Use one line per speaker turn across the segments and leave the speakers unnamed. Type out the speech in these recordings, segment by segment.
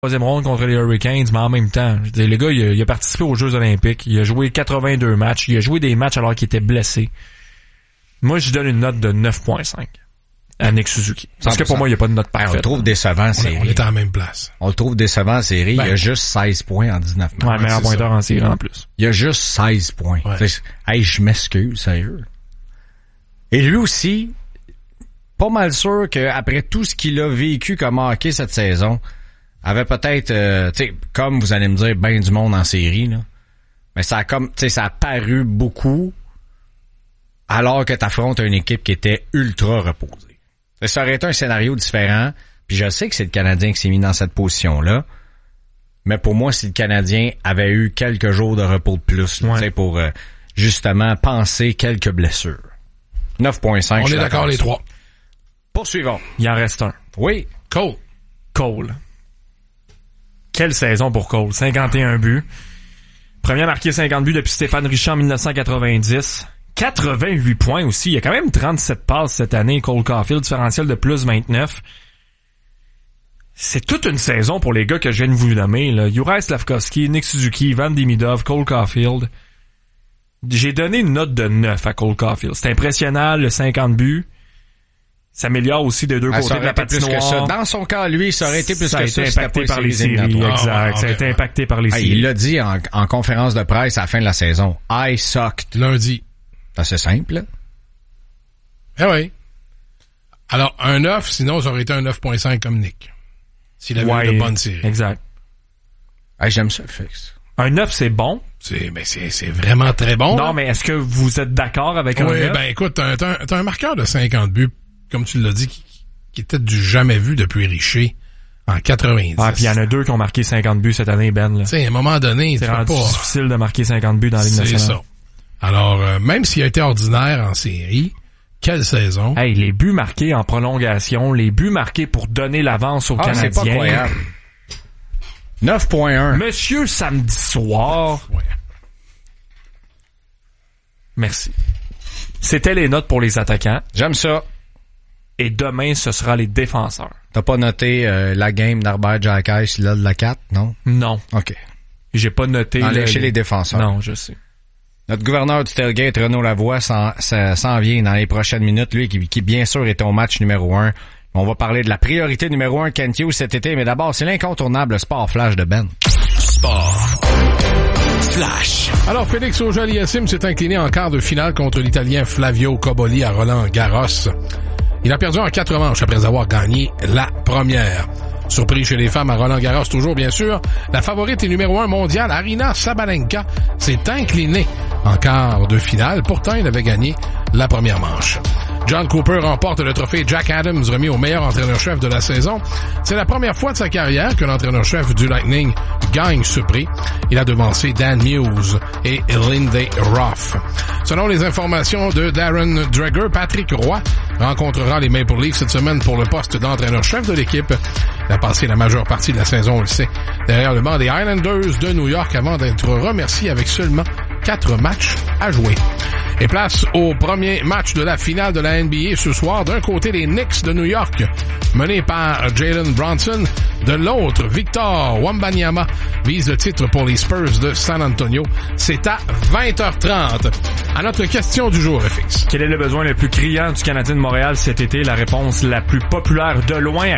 troisième ronde contre les Hurricanes, mais en même temps, je veux dire, le gars, il a participé aux Jeux Olympiques, il a joué 82 matchs, il a joué des matchs alors qu'il était blessé. Moi, je donne une note de 9.5 à Nick Suzuki. Parce que pour moi, il n'y a pas de note parfaite.
On le trouve décevant en série.
On est à la même place.
On le trouve décevant en série. Il y a juste 16 points en 19 matchs.
Ouais, meilleur pointeur en série en plus.
Il y a juste 16 points.
Ouais.
Hey, je m'excuse, sérieux. Et lui aussi, pas mal sûr qu'après tout ce qu'il a vécu comme hockey cette saison, avait peut-être, tu sais, comme vous allez me dire, ben du monde en série, là. Mais ça a comme, tu sais, ça a paru beaucoup alors que t'affrontes une équipe qui était ultra reposée. Ça aurait été un scénario différent, puis je sais que c'est le Canadien qui s'est mis dans cette position-là, mais pour moi, si le Canadien avait eu quelques jours de repos de plus, là, tu sais, pour justement penser quelques blessures. 9.5.
On est d'accord les trois.
Poursuivons.
Il en reste un.
Oui.
Cole. Quelle saison pour Cole. 51 buts. Premier à marquer 50 buts depuis Stéphane Richer en 1990. 88 points aussi. Il y a quand même 37 passes cette année, Cole Caulfield, différentiel de plus 29. C'est toute une saison pour les gars que je viens de vous nommer, là. Juraj Slafkovský, Nick Suzuki, Ivan Demidov, Cole Caulfield. J'ai donné une note de 9 à Cole Caulfield. C'est impressionnant, le 50 buts. Ça améliore aussi des deux côtés de la patinoire.
Dans son cas, lui, ça aurait été plus que ça.
Ça a été impacté par les séries, exact. Ça a été impacté par les séries.
Il l'a dit en conférence de presse à la fin de la saison. I sucked.
Lundi.
C'est assez simple, là.
Eh oui. Alors, un 9, sinon, ça aurait été un 9.5 comme Nick. S'il avait eu de bonnes séries.
Exact.
Hey, j'aime ça, Fix.
Un 9, c'est bon.
C'est vraiment très bon.
Non,
là.
Mais est-ce que vous êtes d'accord avec un 9?
Oui, ben écoute, t'as un marqueur de 50 buts, comme tu l'as dit, qui était du jamais vu depuis Richer en 90.
Ah, puis il y en a deux qui ont marqué 50 buts cette année, Ben.
Tu sais, à un moment donné,
c'est
tu
rendu
peux pas...
difficile de marquer 50 buts dans la Ligue nationale.
C'est ça. Alors, même s'il a été ordinaire en série, quelle saison.
Hey, les buts marqués en prolongation, les buts marqués pour donner l'avance aux Canadiens.
C'est pas croyable. 9.1.
Monsieur samedi soir.
Ouais.
Merci. C'était les notes pour les attaquants.
J'aime ça.
Et demain, ce sera les défenseurs.
T'as pas noté la game d'Arbert Jacques là de la 4, non?
Non.
OK.
J'ai pas noté...
Chez les défenseurs.
Non, je sais.
Notre gouverneur du tailgate, Renaud Lavoie, s'en vient dans les prochaines minutes. Lui, qui bien sûr est au match numéro 1. On va parler de la priorité numéro 1 Kent Hughes cet été, mais d'abord, c'est l'incontournable Sport Flash de Ben.
Sport Flash.
Alors, Félix Auger-Aliassime s'est incliné en quart de finale contre l'Italien Flavio Cobolli à Roland-Garros. Il a perdu en 4 manches après avoir gagné la première. Surpris chez les femmes à Roland-Garros, toujours bien sûr, la favorite et numéro 1 mondiale, Aryna Sabalenka, s'est inclinée en quart de finale. Pourtant, il avait gagné la première manche. John Cooper remporte le trophée Jack Adams remis au meilleur entraîneur-chef de la saison. C'est la première fois de sa carrière que l'entraîneur-chef du Lightning gagne ce prix. Il a devancé Dan Muse et Lindsey Ruff. Selon les informations de Darren Dreger, Patrick Roy rencontrera les Maple Leafs cette semaine pour le poste d'entraîneur-chef de l'équipe. Il a passé la majeure partie de la saison, on le sait, derrière le banc des Islanders de New York avant d'être remercié avec seulement 4 matchs à jouer. Et place au premier match de la finale de la NBA ce soir. D'un côté, les Knicks de New York, menés par Jalen Brunson. De l'autre, Victor Wembanyama vise le titre pour les Spurs de San Antonio. C'est à 20h30. À notre question du jour, FX.
Quel est le besoin le plus criant du Canadien de Montréal cet été? La réponse la plus populaire de loin à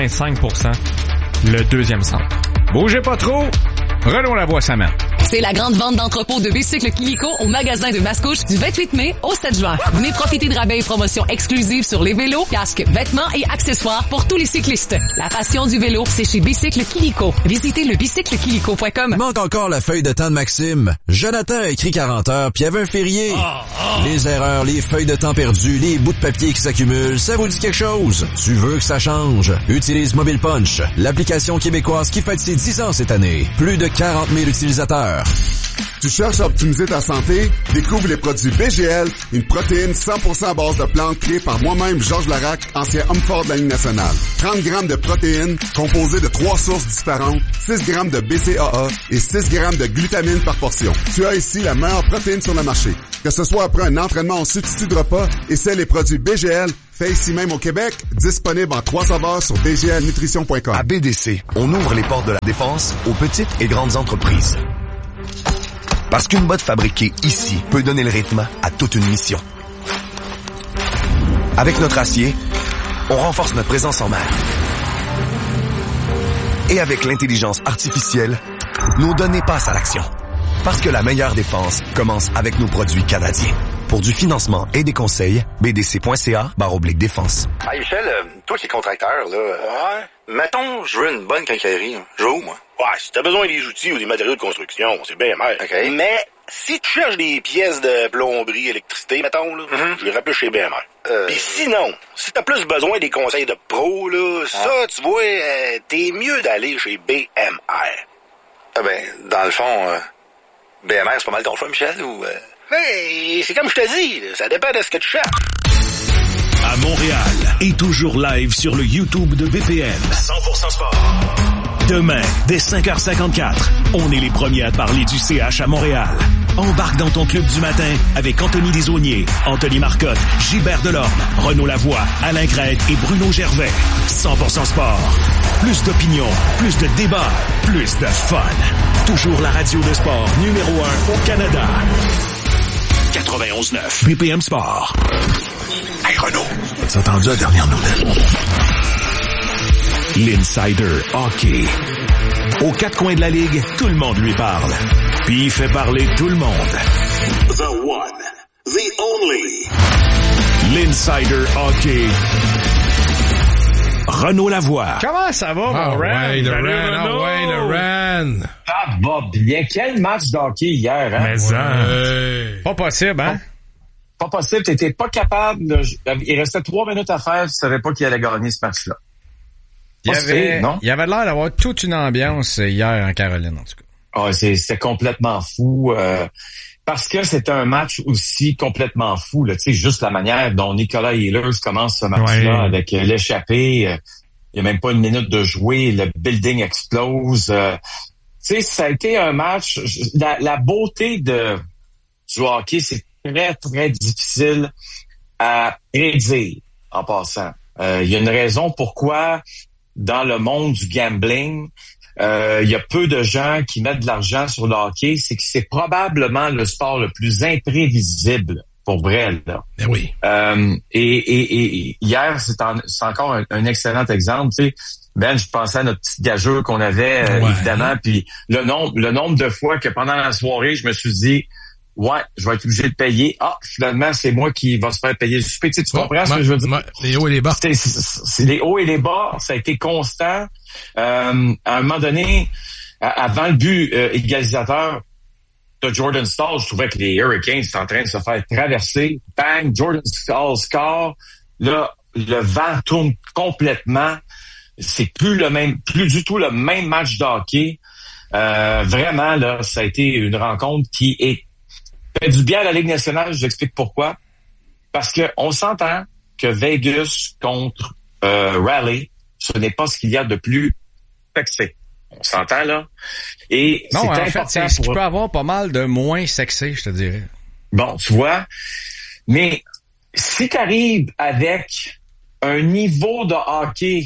85%. Le deuxième centre.
Bougez pas trop. Renaud Lavoie s'amène.
C'est la grande vente d'entrepôt de bicycles Kilico au magasin de Mascouche du 28 mai au 7 juin. Venez profiter de rabais et promotions exclusives sur les vélos, casques, vêtements et accessoires pour tous les cyclistes. La passion du vélo, c'est chez Bicycle Kilico. Visitez le bicyclekilico.com.
Il manque encore la feuille de temps de Maxime. Jonathan a écrit 40 heures puis il y avait un férié. Les erreurs, les feuilles de temps perdues, les bouts de papier qui s'accumulent, ça vous dit quelque chose? Tu veux que ça change? Utilise Mobile Punch, l'application québécoise qui fête ses 10 ans cette année. Plus de 40 000 utilisateurs.
Tu cherches à optimiser ta santé? Découvre les produits BGL, une protéine 100% à base de plantes créée par moi-même, Georges Larac, ancien homme fort de la Ligue nationale. 30 grammes de protéines composées de 3 sources différentes, 6 grammes de BCAA et 6 grammes de glutamine par portion. Tu as ici la meilleure protéine sur le marché. Que ce soit après un entraînement en substitut de repas, essaie les produits BGL, Fait ici même au Québec, disponible en 3 saveurs sur bglnutrition.com.
À BDC, on ouvre les portes de la défense aux petites et grandes entreprises. Parce qu'une botte fabriquée ici peut donner le rythme à toute une mission. Avec notre acier, on renforce notre présence en mer. Et avec l'intelligence artificielle, nos données passent à l'action. Parce que la meilleure défense commence avec nos produits canadiens. Pour du financement et des conseils, bdc.ca/défense.
Ah, Michel, toi qui es contracteur, là, mettons, je veux une bonne quincaillerie. Je veux où, moi?
Ouais, si t'as besoin des outils ou des matériaux de construction, c'est bien mal.
OK.
Mais si tu cherches des pièces de plomberie, électricité, mettons, là, je les rappelle chez BMR. Puis sinon, si t'as plus besoin des conseils de pro, là, ça, tu vois, t'es mieux d'aller chez BMR.
Ah ben, dans le fond, BMR, c'est pas mal ton choix, Michel, ou...
Mais c'est comme je te dis, là, ça dépend de ce que tu cherches.
À Montréal et toujours live sur le YouTube de BPM. 100% sport. Demain, dès 5h54, on est les premiers à parler du CH à Montréal. Embarque dans ton club du matin avec Anthony Desaulniers, Anthony Marcotte, Gilbert Delorme, Renaud Lavoie, Alain Grette et Bruno Gervais. 100% sport. Plus d'opinion, plus de débats, plus de fun. Toujours la radio de sport numéro 1 au Canada. 91.9 BPM Sport.
Hey Renaud, as-tu entendu la dernière nouvelle?
L'Insider Hockey. Aux quatre coins de la ligue, tout le monde lui parle. Puis il fait parler tout le monde.
The one, the only.
L'Insider Hockey. Renaud Lavoie.
Comment ça va, mon Ran?
Ouais, le Ran.
Ça va bien. Quel match d'hockey hier, hein?
Mais ça.
Pas possible, hein?
Pas possible. T'étais pas capable. Il restait 3 minutes à faire. Tu savais pas qui allait gagner ce match-là.
Il y avait l'air d'avoir toute une ambiance hier en Caroline, en tout cas.
Ah, c'était complètement fou. Parce que c'était un match aussi complètement fou. Tu sais, juste la manière dont Nicolas Ehlers commence ce match-là avec l'échappée. Il y a même pas une minute de jouer. Le building explose. Tu sais, ça a été un match. La beauté du hockey, c'est très, très difficile à prédire en passant. Il y a une raison pourquoi dans le monde du gambling, il y a peu de gens qui mettent de l'argent sur le hockey. C'est que c'est probablement le sport le plus imprévisible pour vrai, là.
Ben oui.
Et hier, c'est encore un excellent exemple. Tu sais, Ben, je pensais à notre petite gageure qu'on avait, évidemment, puis le nombre de fois que pendant la soirée, je me suis dit, ouais, je vais être obligé de payer. Ah, finalement, c'est moi qui va se faire payer le souper. Tu comprends ce que je veux dire?
Les hauts et les bas.
C'est les hauts et les bas. Ça a été constant. À un moment donné, avant le but égalisateur de Jordan Staal, je trouvais que les Hurricanes étaient en train de se faire traverser. Bang, Jordan Staal score. Là, le vent tourne complètement. C'est plus du tout le même match de hockey. Vraiment, là, ça a été une rencontre qui fait du bien à la Ligue nationale. Je vous explique pourquoi. Parce que on s'entend que Vegas contre Raleigh, ce n'est pas ce qu'il y a de plus sexy. On s'entend, là. Et
non,
c'est
en
important
fait, c'est qu'il peut avoir pas mal de moins sexy, je te dirais.
Bon, tu vois. Mais si tu arrives avec un niveau de hockey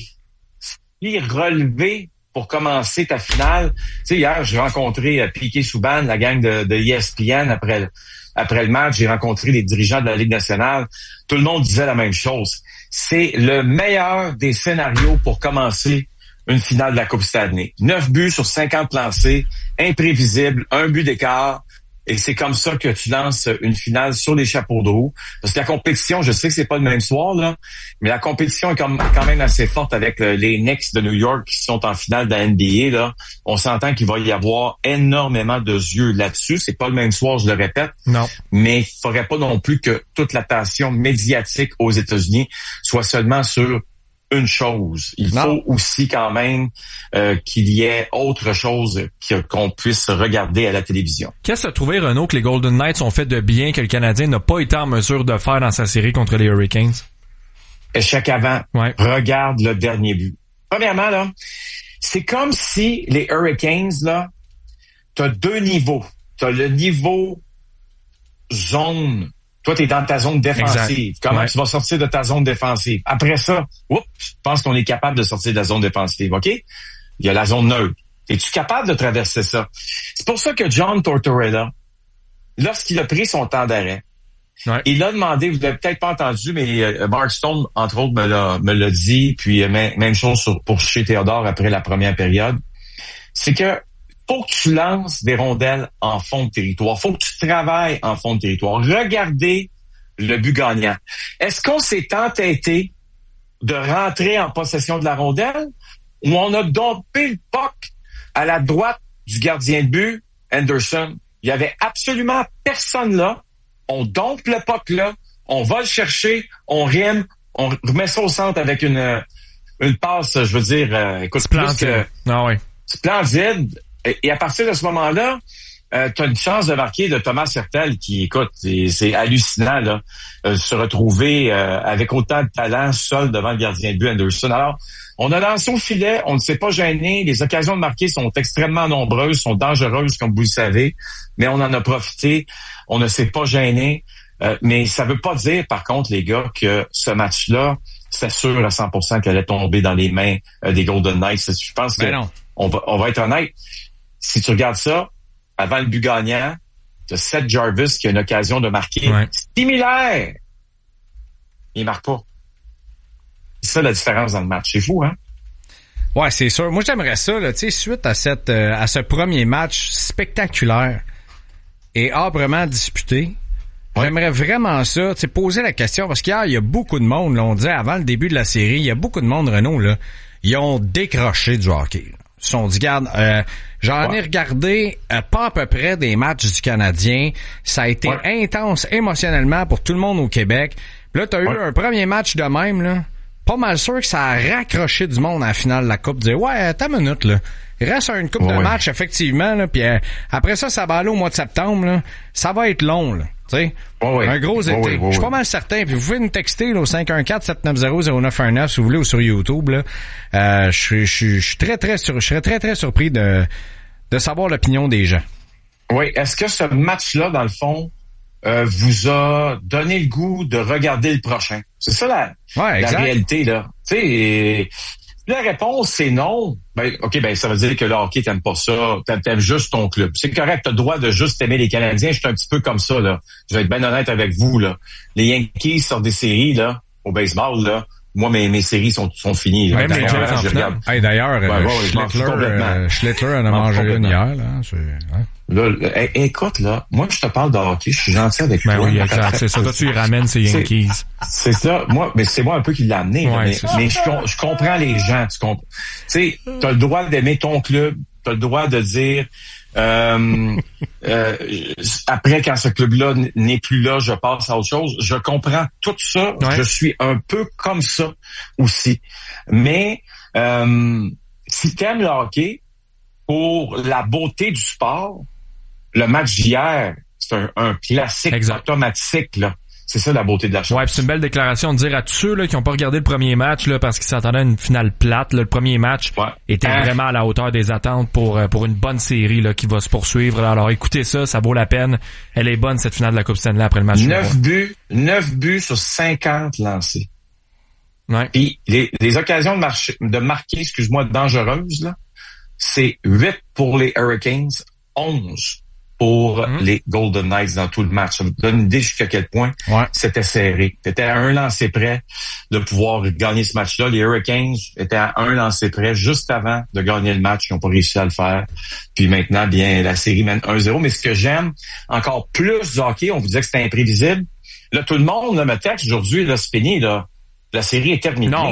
relevé pour commencer ta finale. Tu sais, hier, j'ai rencontré Piquet Souban, la gang de ESPN après le match. J'ai rencontré les dirigeants de la Ligue nationale. Tout le monde disait la même chose. C'est le meilleur des scénarios pour commencer une finale de la Coupe Stanley. 9 buts sur 50 lancés, imprévisible, 1 but d'écart. Et c'est comme ça que tu lances une finale sur les chapeaux de roue. Parce que la compétition, je sais que c'est pas le même soir, là, mais la compétition est quand même assez forte avec les Knicks de New York qui sont en finale de la NBA, là. On s'entend qu'il va y avoir énormément de yeux là-dessus. C'est pas le même soir, je le répète.
Non.
Mais il faudrait pas non plus que toute l'attention médiatique aux États-Unis soit seulement sur une chose. Il faut aussi quand même qu'il y ait autre chose qu'on puisse regarder à la télévision.
Qu'est-ce que tu as trouvé, Renaud, que les Golden Knights ont fait de bien que le Canadien n'a pas été en mesure de faire dans sa série contre les Hurricanes?
Échec avant.
Ouais.
Regarde le dernier but. Premièrement, là, c'est comme si les Hurricanes, là, t'as 2 niveaux. T'as le niveau zone Toi, t'es dans ta zone défensive.
Exact.
Comment tu vas sortir de ta zone défensive? Après ça, je pense qu'on est capable de sortir de la zone défensive, OK? Il y a la zone neutre. Es-tu capable de traverser ça? C'est pour ça que John Tortorella, lorsqu'il a pris son temps d'arrêt, il a demandé, vous l'avez peut-être pas entendu, mais Mark Stone, entre autres, me l'a dit, puis même chose pour chez Théodore après la première période, c'est que faut que tu lances des rondelles en fond de territoire. Faut que tu travailles en fond de territoire. Regardez le but gagnant. Est-ce qu'on s'est entêté de rentrer en possession de la rondelle ou on a dompé le puck à la droite du gardien de but, Anderson? Il y avait absolument personne là. On dompe le puck là. On va le chercher. On rime. On remet ça au centre avec une passe, je veux dire, écoute,
splendide.
Splendide. Et à partir de ce moment-là, tu as une chance de marquer de Thomas Hertel qui, écoute, c'est hallucinant là, se retrouver avec autant de talent seul devant le gardien de but Anderson. Alors, on a lancé au filet, on ne s'est pas gêné. Les occasions de marquer sont extrêmement nombreuses, sont dangereuses, comme vous le savez, mais on en a profité. On ne s'est pas gêné. Mais ça veut pas dire, par contre, les gars, que ce match-là, c'est sûr à 100% qu'elle allait tomber dans les mains des Golden Knights. Je pense que on va être honnête. Si tu regardes ça, avant le but gagnant, tu as Seth Jarvis qui a une occasion de marquer similaire. Il marque pas. C'est ça la différence dans le match. C'est fou, hein?
Ouais, c'est sûr. Moi, j'aimerais ça, là, tu sais, suite à ce premier match spectaculaire et âprement disputé. J'aimerais vraiment ça, tu sais, poser la question, parce qu'hier, il y a beaucoup de monde, là, on disait avant le début de la série, il y a beaucoup de monde, Renaud, là, ils ont décroché du hockey. Ils se sont dit, regarde, j'en ai regardé pas à peu près des matchs du Canadien. Ça a été intense émotionnellement pour tout le monde au Québec. Puis là, t'as eu un premier match de même, là. Pas mal sûr que ça a raccroché du monde à la finale de la Coupe. Dire, attends une minute, là. Il reste une coupe de match, effectivement, là. Puis après ça va aller au mois de septembre, là. Ça va être long, là. Tu sais, un gros été. Je suis pas mal certain. Puis vous pouvez nous texter là, au 514-790-0919 si vous voulez ou sur YouTube. Là. Je serais très surpris de savoir l'opinion des gens.
Oui. Est-ce que ce match-là, dans le fond, vous a donné le goût de regarder le prochain? C'est ça la réalité, là. Tu sais, la réponse, c'est non. Ça veut dire que le hockey, t'aimes pas ça. T'aimes juste ton club. C'est correct, t'as le droit de juste aimer les Canadiens. Je suis un petit peu comme ça, là. Je vais être bien honnête avec vous, là. Les Yankees sortent des séries, là, au baseball, là. Moi, mes séries sont finies. Là.
Même les Jays en finale.
Hey, d'ailleurs, Schlittler en a mangé une hier, là.
Là, écoute, là, moi, je te parle de hockey, je suis gentil avec toi.
Oui, exact, c'est ça. Toi, tu y ramènes ces Yankees.
C'est ça. Mais c'est moi un peu qui l'a amené. Mais je comprends les gens. Tu sais, t'as le droit d'aimer ton club. T'as le droit de dire, après, quand ce club-là n'est plus là, je passe à autre chose. Je comprends tout ça. Je suis un peu comme ça aussi. Mais, si t'aimes le hockey, pour la beauté du sport, le match d'hier, c'est un classique automatique, là. C'est ça la beauté de la chose.
Ouais, c'est une belle déclaration de dire à tous ceux là qui n'ont pas regardé le premier match là parce qu'ils s'attendaient à une finale plate. Là, le premier match était vraiment à la hauteur des attentes pour une bonne série là qui va se poursuivre. Alors écoutez ça vaut la peine. Elle est bonne cette finale de la Coupe Stanley après le match.
9 buts sur 50 lancés.
Ouais.
Puis les occasions de marquer, excuse-moi, dangereuses là, c'est 8 pour les Hurricanes, 11 pour les Golden Knights dans tout le match. Ça vous donne une idée jusqu'à quel point c'était serré. C'était à un lancer près de pouvoir gagner ce match-là. Les Hurricanes étaient à un lancer près juste avant de gagner le match. Ils n'ont pas réussi à le faire. Puis maintenant, bien, la série mène 1-0. Mais ce que j'aime encore plus du hockey, on vous disait que c'était imprévisible. Là, tout le monde là, me texte aujourd'hui, là, c'est fini, là. La série est terminée.
Non.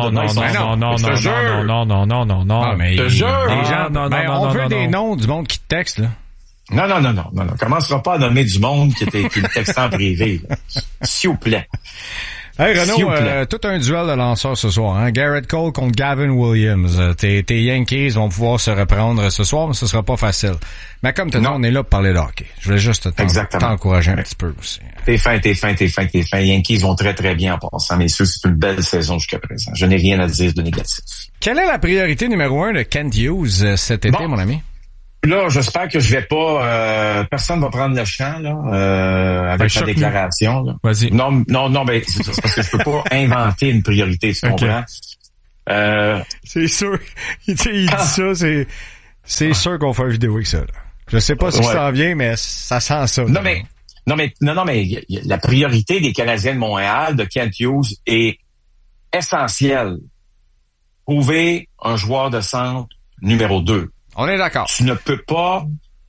Mais
te jure.
Les gens, on veut des noms du monde qui te texte, là.
Non. Commencera pas à nommer du monde qui le texte en privé, là. S'il vous plaît.
Hey Renaud, tout un duel de lanceurs ce soir, hein? Garrett Cole contre Gavin Williams. Tes Yankees vont pouvoir se reprendre ce soir, mais ce sera pas facile. Mais comme tu dis, on est là pour parler de hockey. Je voulais juste t'encourager un petit peu aussi.
T'es fin. Les Yankees vont très très bien en passant, messieurs. C'est une belle saison jusqu'à présent. Je n'ai rien à dire de négatif.
Quelle est la priorité numéro 1 de Kent Hughes cet été, mon ami?
Là, j'espère que je vais pas... personne va prendre le champ là, avec ma déclaration. Là.
Vas-y.
Non, ben c'est parce que je peux pas inventer une priorité, tu comprends?
C'est sûr. Il dit ça, c'est sûr qu'on fait une vidéo avec ça. Là. Je sais pas si ça s'en vient, mais ça sent ça.
Non, mais la priorité des Canadiens de Montréal, de Kent Hughes, est essentielle. Trouver un joueur de centre numéro 2.
On est d'accord.
Tu ne peux pas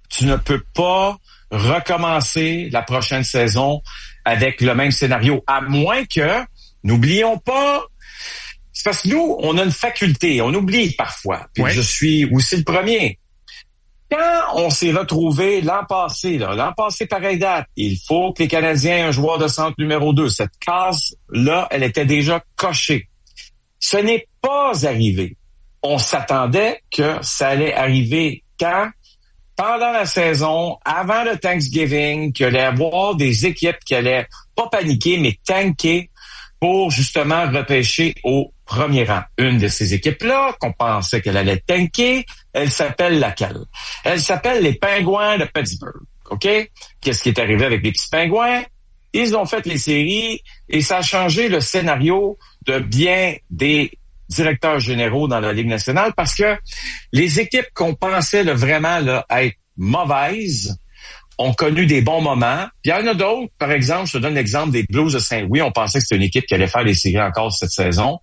recommencer la prochaine saison avec le même scénario, à moins que, n'oublions pas, c'est parce que nous, on a une faculté, on oublie parfois, puis je suis aussi le premier. Quand on s'est retrouvé l'an passé pareille date, il faut que les Canadiens aient un joueur de centre numéro 2. Cette case-là, elle était déjà cochée. Ce n'est pas arrivé. On s'attendait que ça allait arriver quand? Pendant la saison, avant le Thanksgiving, qu'il allait y avoir des équipes qui allaient pas paniquer, mais tanker pour justement repêcher au premier rang. Une de ces équipes-là, qu'on pensait qu'elle allait tanker, elle s'appelle laquelle? Elle s'appelle les Pingouins de Pittsburgh. OK? Qu'est-ce qui est arrivé avec les petits Pingouins? Ils ont fait les séries et ça a changé le scénario de bien des directeurs généraux dans la Ligue nationale parce que les équipes qu'on pensait vraiment être mauvaises ont connu des bons moments. Puis il y en a d'autres, par exemple, je te donne l'exemple des Blues de Saint-Louis. On pensait que c'était une équipe qui allait faire les séries encore cette saison.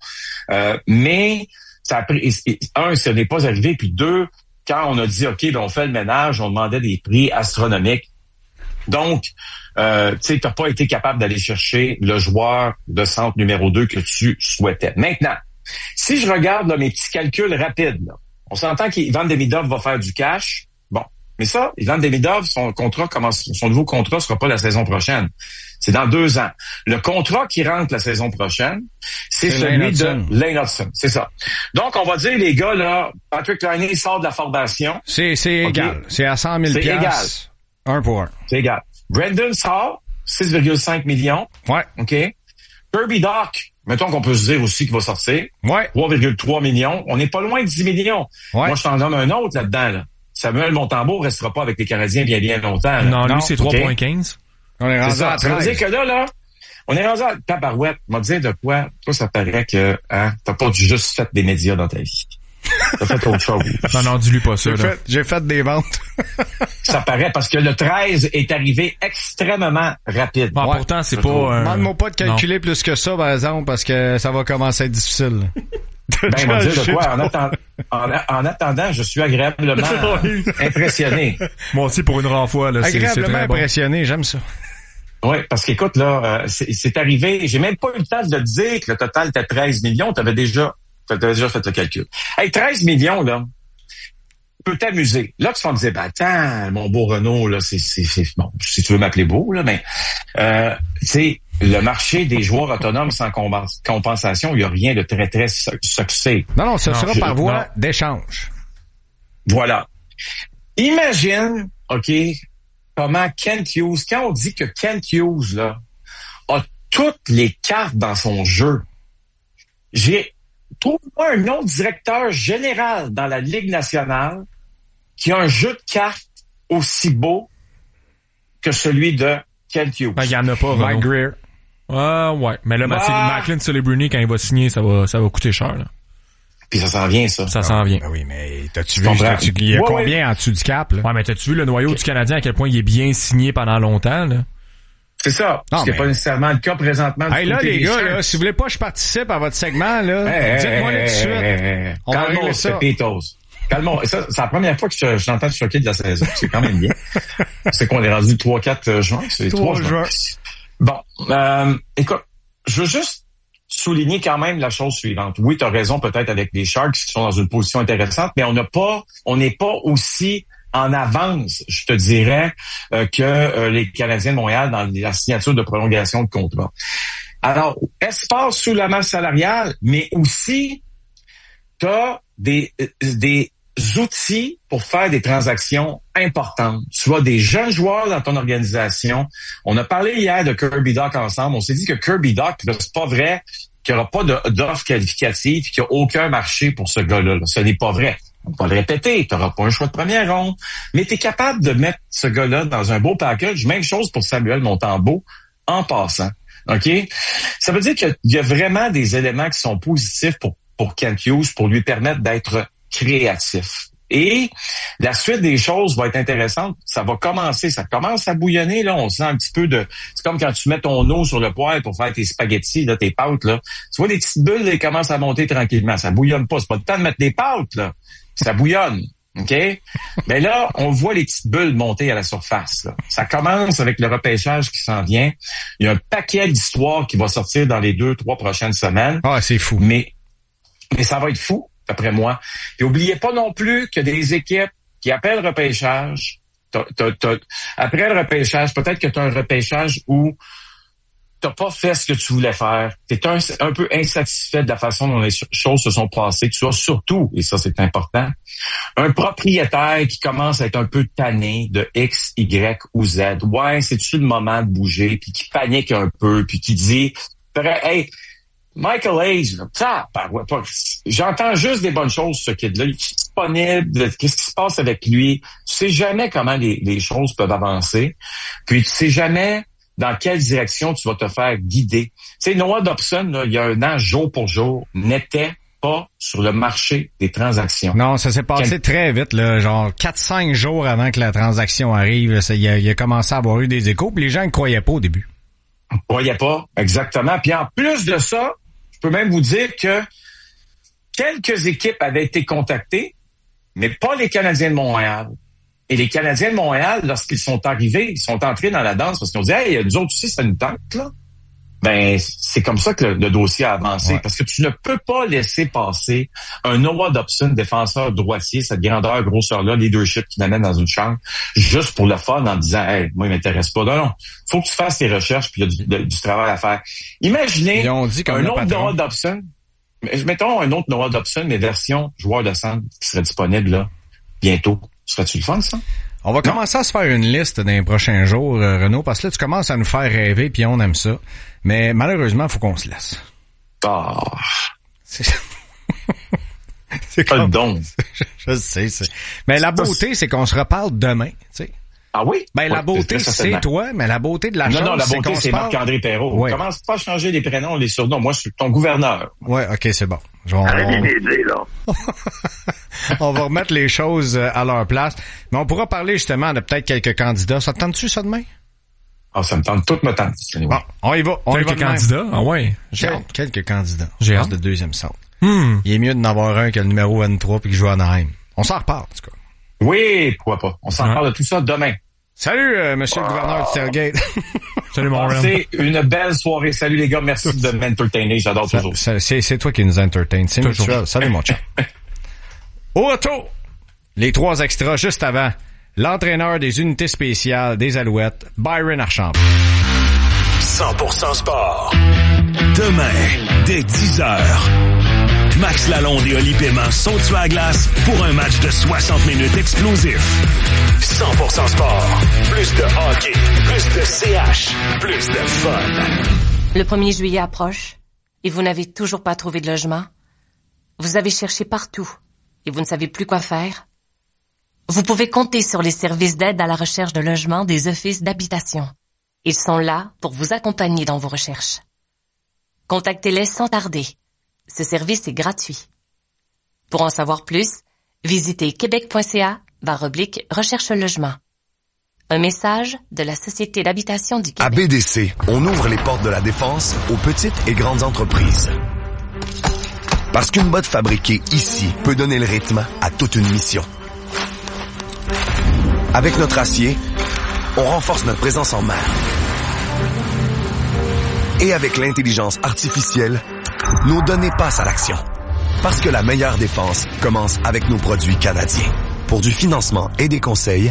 Mais ça a pris, ce n'est pas arrivé. Puis 2, quand on a dit, OK, ben on fait le ménage, on demandait des prix astronomiques. Donc, tu sais, t'as pas été capable d'aller chercher le joueur de centre numéro 2 que tu souhaitais. Maintenant, si je regarde là, mes petits calculs rapides, là, on s'entend qu'Ivan Demidov va faire du cash. Bon, mais ça, Ivan Demidov, son nouveau contrat sera pas la saison prochaine. C'est dans 2 ans. Le contrat qui rentre la saison prochaine, c'est celui de Lane Hudson. C'est ça. Donc, on va dire, les gars, là, Patrick Laine sort de la formation.
C'est égal. C'est à 100 000
c'est égal.
1 pour 1.
C'est égal. Brandon sort, 6,5 millions.
Ouais.
OK. Kirby Dach, mettons qu'on peut se dire aussi qu'il va sortir.
Ouais.
3,3 millions. On n'est pas loin de 10 millions.
Ouais.
Moi, je t'en donne un autre là-dedans, là. Samuel Montembeault restera pas avec les Canadiens bien longtemps. Là.
Non, lui, c'est 3,15.
On est rendu à 13.
Ça veut dire que là, on est rendu à tabarouette. M'a dit de quoi? Toi, ça paraît que, t'as pas juste fait des médias dans ta vie. T'as fait autre chose.
Non, dis-lui pas ça, là.
J'ai fait des ventes.
Ça paraît parce que le 13 est arrivé extrêmement rapide.
Bon, pourtant, c'est pas...
Demande-moi pas de calculer plus que ça, par exemple, parce que ça va commencer à être difficile.
Ben, on va dire de quoi? En attendant, je suis agréablement impressionné.
Moi aussi, pour une rare fois, là,
agréablement
c'est
impressionné, j'aime ça.
Oui, parce qu'écoute, là, c'est arrivé, j'ai même pas eu le temps de te dire que le total était 13 millions, t'avais déjà fait le calcul. Hey, 13 millions, là, tu peux t'amuser. Là, tu vas me dire, ben, attends, mon beau Renaud, là, c'est bon, si tu veux m'appeler beau, là, mais, tu sais, le marché des joueurs autonomes sans compensation, il n'y a rien de très, très succès.
Non, ça sera par voie d'échange.
Voilà. Imagine, OK, comment Kent Hughes, quand on dit que Kent Hughes, là, a toutes les cartes dans son jeu, trouve-moi un autre directeur général dans la Ligue nationale qui a un jeu de cartes aussi beau que celui de Kent Hughes.
Ben, il n'y en a pas,
Mike Greer.
Ouais. Mais là, Macklin Celebrini, quand il va signer, ça va coûter cher, là.
Puis ça s'en vient, ça.
Ça s'en vient.
Ben oui, mais t'as-tu vu, il y a combien en dessous du cap, là?
Ouais, mais t'as-tu vu le noyau du Canadien, à quel point il est bien signé pendant longtemps, là?
C'est ça. Ce qui n'est pas nécessairement le cas présentement.
Hey, là, les gars, là, si vous voulez pas que je participe à votre segment, là, dites-moi là tout de suite. On va régler ça.
Calmons. Ça, c'est la première fois que je l'entends choquer de la saison. C'est quand même bien. C'est qu'on est rendu 3-4 juin. C'est 3 juin. Bon. Écoute, je veux juste souligner quand même la chose suivante. Oui, tu as raison peut-être avec les Sharks qui sont dans une position intéressante, mais on n'est pas aussi en avance, je te dirais, que les Canadiens de Montréal dans la signature de prolongation de contrat. Alors, espace sous la masse salariale, mais aussi tu as des outils pour faire des transactions importantes. Tu as des jeunes joueurs dans ton organisation. On a parlé hier de Kirby Dach ensemble. On s'est dit que Kirby Dach, c'est pas vrai qu'il n'y aura pas d'offre qualificative, qu'il n'y a aucun marché pour ce gars-là. Ce n'est pas vrai. On va le répéter, tu n'auras pas un choix de première ronde, mais tu es capable de mettre ce gars-là dans un beau package. Même chose pour Samuel Montembeault en passant. OK? Ça veut dire qu'il y a vraiment des éléments qui sont positifs pour Kent Hughes pour lui permettre d'être créatif. Et la suite des choses va être intéressante. Ça commence à bouillonner, là. On sent un petit peu c'est comme quand tu mets ton eau sur le poêle pour faire tes spaghettis, là, tes pâtes, là. Tu vois, les petites bulles, elles commencent à monter tranquillement. Ça bouillonne pas. C'est pas le temps de mettre des pâtes, là. Ça bouillonne. OK? Mais là, on voit les petites bulles monter à la surface, là. Ça commence avec le repêchage qui s'en vient. Il y a un paquet d'histoires qui va sortir dans les 2-3 prochaines semaines.
Ah, c'est fou.
Mais ça va être fou, d'après moi. Et oubliez pas non plus que des équipes qui appellent repêchage, après le repêchage, peut-être que tu as un repêchage où t'as pas fait ce que tu voulais faire. T'es un peu insatisfait de la façon dont les choses se sont passées. Tu as surtout, et ça c'est important, un propriétaire qui commence à être un peu tanné de X, Y ou Z. Ouais, c'est-tu le moment de bouger, puis qui panique un peu, puis qui dit, hey, Michael Hayes, j'entends juste des bonnes choses sur ce kid-là. Il est disponible, qu'est-ce qui se passe avec lui? Tu sais jamais comment les choses peuvent avancer. Puis tu sais jamais dans quelle direction tu vas te faire guider. Tu sais, Noah Dobson, là, il y a un an, jour pour jour, n'était pas sur le marché des transactions.
Non, ça s'est passé très vite, là, genre 4-5 jours avant que la transaction arrive. Là, il a commencé à avoir eu des échos, puis les gens ne croyaient pas au début.
Ne croyaient pas, exactement. Puis en plus de ça, je peux même vous dire que quelques équipes avaient été contactées, mais pas les Canadiens de Montréal. Et les Canadiens de Montréal, lorsqu'ils sont arrivés, ils sont entrés dans la danse parce qu'ils ont dit « Hey, nous autres aussi, ça nous tente, là. » Ben, c'est comme ça que le dossier a avancé. Ouais. Parce que tu ne peux pas laisser passer un Noah Dobson, défenseur droitier, cette grandeur, grosseur-là, leadership qui l'amène dans une chambre, juste pour le fun en disant « Hey, moi, il m'intéresse pas. » Non, faut que tu fasses tes recherches puis il y a du travail à faire. Imaginez un autre Noah Dobson, mettons un autre Noah Dobson, mais version joueur de centre qui serait disponible là bientôt. Serait-tu le fun, ça?
On va commencer à se faire une liste dans les prochains jours, Renaud, parce que là, tu commences à nous faire rêver, puis on aime ça. Mais malheureusement, il faut qu'on se laisse.
Ah!
C'est
pas le don.
Je sais. Mais la beauté, c'est qu'on se reparle demain, tu sais.
Ah oui?
Ben, la beauté, c'est toi, mais la beauté de la chose,
non, la beauté, c'est Marc-André Perrault. Ouais. Commence pas à changer les prénoms, les surnoms. Moi, je suis ton gouverneur.
Ouais, OK, c'est bon. On va remettre les choses à leur place. Mais on pourra parler justement de peut-être quelques candidats. Ça te tente-tu, ça, demain?
Ah, ça me tente. Tout me tente.
Bon, on y va.
Quelques candidats? Ah ouais.
Quelques candidats.
J'ai hâte.
De deuxième centre. Il est mieux d'en avoir un que le numéro 23 puis qui joue à Anaheim. On s'en reparle, en tout cas.
Oui, pourquoi pas. On s'en parle de tout ça demain.
Salut, monsieur le gouverneur du Tailgate.
Salut, mon Ren.
C'est une belle soirée. Salut, les gars. Merci de m'entertainer. J'adore toujours.
C'est toi qui nous entertaine. C'est mutuel. Salut, mon chat. Au retour, les 3 extras juste avant. L'entraîneur des unités spéciales des Alouettes, Byron Archambault.
100% sport. Demain, dès 10h. Max Lalonde et Oli Paiement sont sur la glace pour un match de 60 minutes explosif. 100% sport. Plus de hockey, plus de CH, plus de fun.
Le 1er juillet approche et vous n'avez toujours pas trouvé de logement. Vous avez cherché partout et vous ne savez plus quoi faire. Vous pouvez compter sur les services d'aide à la recherche de logement des offices d'habitation. Ils sont là pour vous accompagner dans vos recherches. Contactez-les sans tarder. Ce service est gratuit. Pour en savoir plus, visitez québec.ca/recherche logement. Un message de la Société d'habitation du Québec.
À BDC, on ouvre les portes de la défense aux petites et grandes entreprises. Parce qu'une botte fabriquée ici peut donner le rythme à toute une mission. Avec notre acier, on renforce notre présence en mer. Et avec l'intelligence artificielle, nos données passent à l'action. Parce que la meilleure défense commence avec nos produits canadiens. Pour du financement et des conseils,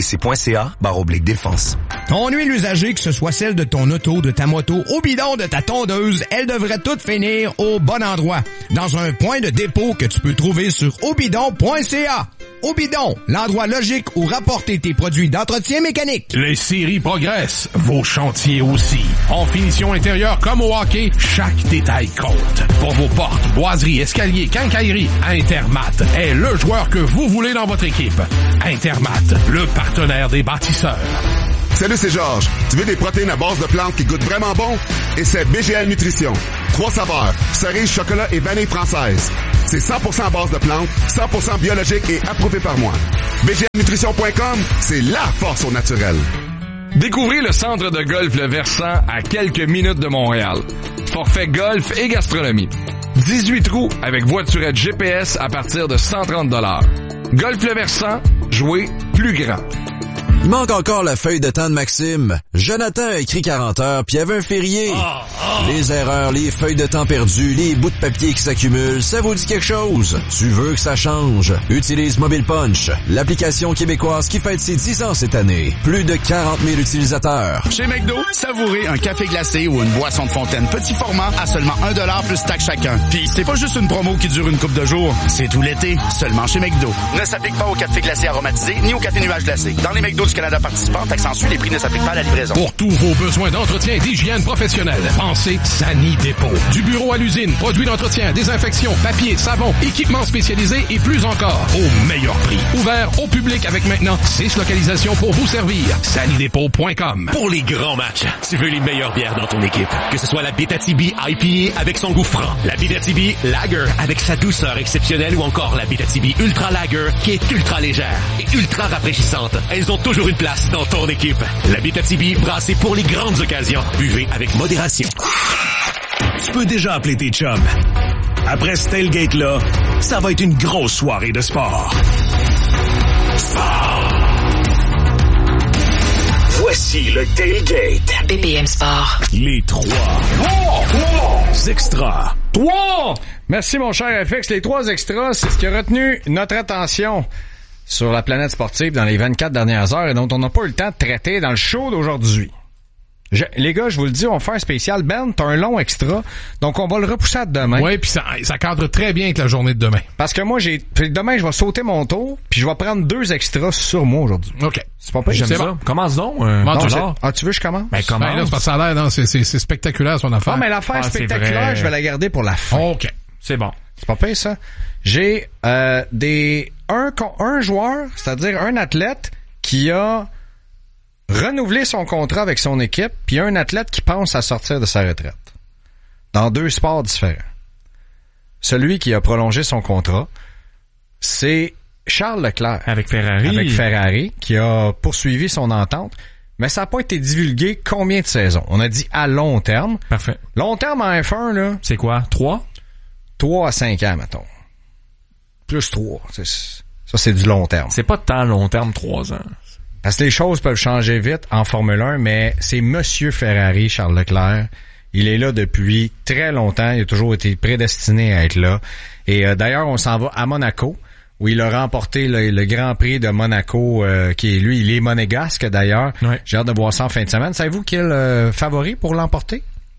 bdc.ca/défense.
Ton huile usagée, que ce soit celle de ton auto, de ta moto, au bidon de ta tondeuse, elle devrait toutes finir au bon endroit. Dans un point de dépôt que tu peux trouver sur obidon.ca. Obidon, l'endroit logique où rapporter tes produits d'entretien mécanique.
Les séries progressent, vos chantiers aussi. En finition intérieure comme au hockey, chaque détail compte. Pour vos portes, boiseries, escaliers, quincailleries, Intermat est le joueur que vous voulez dans votre équipe. Intermat, le partenaire des bâtisseurs.
Salut, c'est Georges. Tu veux des protéines à base de plantes qui goûtent vraiment bon? Et c'est BGL Nutrition. 3 saveurs, cerise, chocolat et vanille française. C'est 100% à base de plantes, 100% biologique et approuvé par moi. BGLnutrition.com, c'est la force au naturel.
Découvrez le centre de golf Le Versant à quelques minutes de Montréal. Forfait golf et gastronomie. 18 trous avec voiturette GPS à partir de 130 $. Golf Le Versant, jouez plus grand.
Il manque encore la feuille de temps de Maxime. Jonathan a écrit 40 heures, puis il y avait un férié. Les erreurs, les feuilles de temps perdues, les bouts de papier qui s'accumulent, ça vous dit quelque chose? Tu veux que ça change? Utilise Mobile Punch, l'application québécoise qui fête ses 10 ans cette année. Plus de 40 000 utilisateurs.
Chez McDo, savourez un café glacé ou une boisson de fontaine petit format à seulement 1$ plus taxe chacun. Puis c'est pas juste une promo qui dure une couple de jours, c'est tout l'été, seulement chez McDo. Ne s'applique pas au café glacé aromatisé ni au café nuage glacé. Dans les McDo du Canada participants, taxe en sus, les prix ne s'appliquent pas à la livraison.
Pour tous vos besoins d'entretien et d'hygiène professionnelle, pensez Sani Dépôt. Du bureau à l'usine, produits d'entretien, désinfection, papier, savon, équipements spécialisés et plus encore, au meilleur prix. Ouvert au public avec maintenant 6 localisations pour vous servir. SaniDépôt.com.
Pour les grands matchs, tu veux les meilleures bières dans ton équipe. Que ce soit la Bétatibi IPA avec son goût franc, la Bétatibi Lager avec sa douceur exceptionnelle ou encore la Bétatibi Ultra Lager qui est ultra légère et ultra rafraîchissante. Elles ont toujours une place dans ton équipe. La Bétatibi, brassée pour les grandes occasions. Buvez avec modération.
Tu peux déjà appeler tes chums. Après ce tailgate-là, ça va être une grosse soirée de sport. Voici le tailgate.
BPM Sport.
Les 3 extras.
3! Merci mon cher FX. Les 3 extras, c'est ce qui a retenu notre attention sur la planète sportive dans les 24 dernières heures et dont on n'a pas eu le temps de traiter dans le show d'aujourd'hui. Les gars, je vous le dis, on va faire un spécial. Ben, t'as un long extra, donc on va le repousser à demain.
Oui, puis ça cadre très bien avec la journée de demain.
Parce que moi, demain, je vais sauter mon tour, puis je vais prendre 2 extras sur moi aujourd'hui.
OK.
C'est pas pire.
J'aime ça.
Bon.
Commence donc.
Tu veux que je commence?
Ben, commence.
Ben là, c'est parce que ça a l'air, non, c'est spectaculaire son affaire.
Ah, mais l'affaire spectaculaire, je vais la garder pour la fin.
OK.
C'est bon.
C'est pas pire, ça. J'ai un joueur, c'est-à-dire un athlète qui a renouvelé son contrat avec son équipe, puis un athlète qui pense à sortir de sa retraite. Dans 2 sports différents. Celui qui a prolongé son contrat, c'est Charles Leclerc.
Avec Ferrari,
qui a poursuivi son entente. Mais ça n'a pas été divulgué combien de saisons. On a dit à long terme.
Parfait.
Long terme en F1, là.
C'est quoi? 3?
3 à 5 ans, mettons. Plus 3. Ça, c'est du long terme.
C'est pas tant long terme, 3 ans.
Parce que les choses peuvent changer vite en Formule 1, mais c'est Monsieur Ferrari, Charles Leclerc. Il est là depuis très longtemps. Il a toujours été prédestiné à être là. Et d'ailleurs, on s'en va à Monaco, où il a remporté le Grand Prix de Monaco, qui est lui, il est monégasque d'ailleurs.
Ouais.
J'ai hâte de voir ça en fin de semaine. Savez-vous qui est le favori pour l'emporter?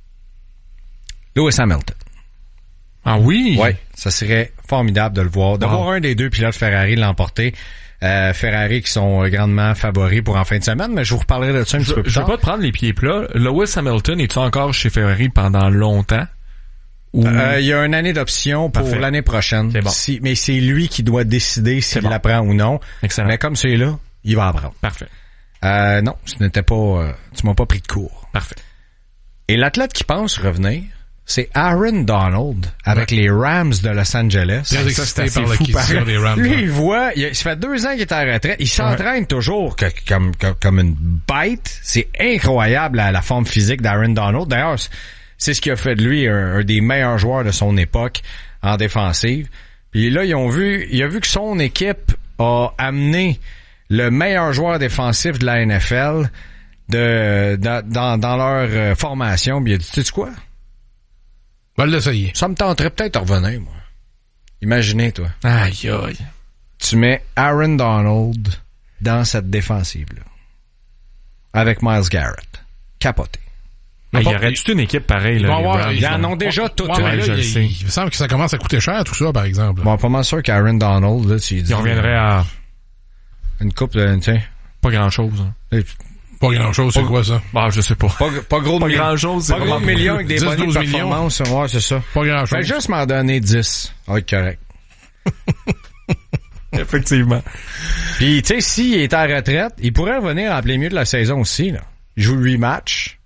Lewis Hamilton.
Ah oui?
Oui, ça serait formidable de le voir. De voir un des 2 pilotes Ferrari l'emporter. Ferrari qui sont grandement favoris pour en fin de semaine, mais je vous reparlerai de ça un petit peu plus tard.
Je veux pas te prendre les pieds plats. Lewis Hamilton, est-tu encore chez Ferrari pendant longtemps?
Il y a une année d'option pour l'année prochaine.
C'est bon.
Mais c'est lui qui doit décider s'il la prend ou non.
Excellent.
Mais comme c'est là, il va apprendre.
Parfait.
Non, ce n'était pas... tu m'as pas pris de cours.
Parfait. Et
l'athlète qui pense revenir, c'est Aaron Donald avec les Rams de Los Angeles.
Très excité par l'acquisition des Rams.
Lui, il ça fait 2 ans qu'il est en retraite. Il s'entraîne toujours comme une bête. C'est incroyable la forme physique d'Aaron Donald. D'ailleurs, c'est ce qui a fait de lui un des meilleurs joueurs de son époque en défensive. Puis là, il a vu que son équipe a amené le meilleur joueur défensif de la NFL dans leur formation. Puis il a dit, tu sais quoi?
Va l'essayer.
Ça me tenterait peut-être de revenir, moi. Imaginez, toi.
Aïe, aïe.
tu mets Aaron Donald dans cette défensive-là. Avec Myles Garrett. Capoté.
Il y aurait toute une équipe pareille, là.
Ils en ont déjà tout.
Je le sais.
Il me semble que ça commence à coûter cher, tout ça, par exemple.
Bon, pas mal sûr qu'Aaron Donald, là, s'il dit...
Il reviendrait à...
Une coupe de... Tiens.
Pas grand-chose. Hein.
Pas grand-chose, c'est quoi ça?
Bah, je sais pas.
Pas gros de
grand-chose.
Pas gros de millions avec des bonnes performances. Ouais, c'est ça.
Pas grand-chose.
Fais juste m'en donner 10. Ça va être correct.
Effectivement.
Puis, tu sais, s'il est en retraite, il pourrait revenir en plein milieu de la saison aussi, là. Il joue 8 matchs.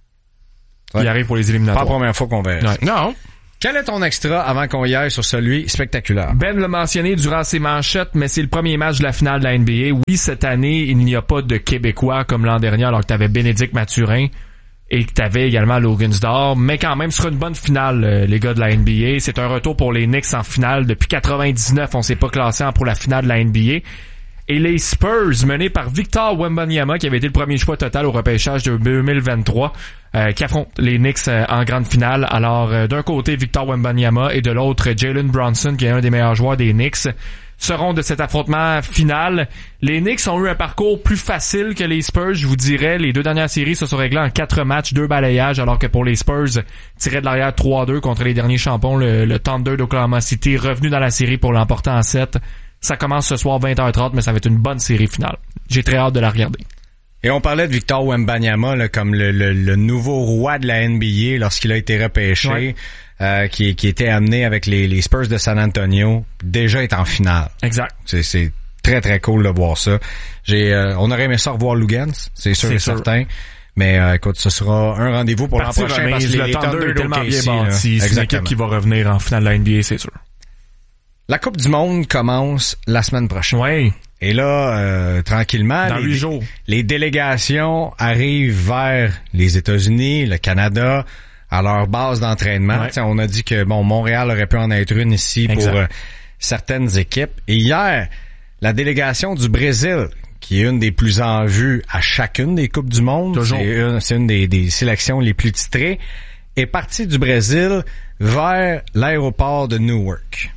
Il arrive pour les éliminatoires.
Pas la première fois qu'on verra.
Non.
Quel est ton extra avant qu'on y aille sur celui spectaculaire?
Ben l'a mentionné durant ses manchettes, mais c'est le premier match de la finale de la NBA. Oui, cette année, il n'y a pas de Québécois comme l'an dernier, alors que t'avais Bénédicte Mathurin et que t'avais également Logan-Sdor. Mais quand même, ce sera une bonne finale, les gars de la NBA. C'est un retour pour les Knicks en finale. Depuis 99, on s'est pas classé pour la finale de la NBA. Et les Spurs, menés par Victor Wembanyama, qui avait été le premier choix total au repêchage de 2023, qui affrontent les Knicks en grande finale. Alors, d'un côté, Victor Wembanyama et de l'autre, Jalen Brunson, qui est un des meilleurs joueurs des Knicks, seront de cet affrontement final. Les Knicks ont eu un parcours plus facile que les Spurs, je vous dirais. Les 2 dernières séries se sont réglées en 4 matchs, 2 balayages, alors que pour les Spurs, tirés de l'arrière 3-2 contre les derniers champions, le Thunder d'Oklahoma City, revenu dans la série pour l'emporter en 7. Ça commence ce soir 20h30, mais ça va être une bonne série finale. J'ai très hâte de la regarder.
Et on parlait de Victor Wembanyama là, comme le nouveau roi de la NBA lorsqu'il a été repêché, qui était amené avec les Spurs de San Antonio, déjà est en finale.
Exact.
C'est très très cool de voir ça. On aurait aimé ça revoir Lugans, c'est sûr et certain. Mais écoute, ce sera un rendez-vous pour l'an prochain parce que
le Thunder est tellement bien bâti. C'est une équipe qui va revenir en finale de la NBA, c'est sûr.
La Coupe du Monde commence la semaine prochaine.
Oui.
Et là, tranquillement,
dans 8 jours,
les délégations arrivent vers les États-Unis, le Canada, à leur base d'entraînement. Ouais. On a dit que Montréal aurait pu en être une ici pour certaines équipes. Et hier, la délégation du Brésil, qui est une des plus en vue à chacune des Coupes du Monde, c'est une des sélections les plus titrées, est partie du Brésil vers l'aéroport de Newark.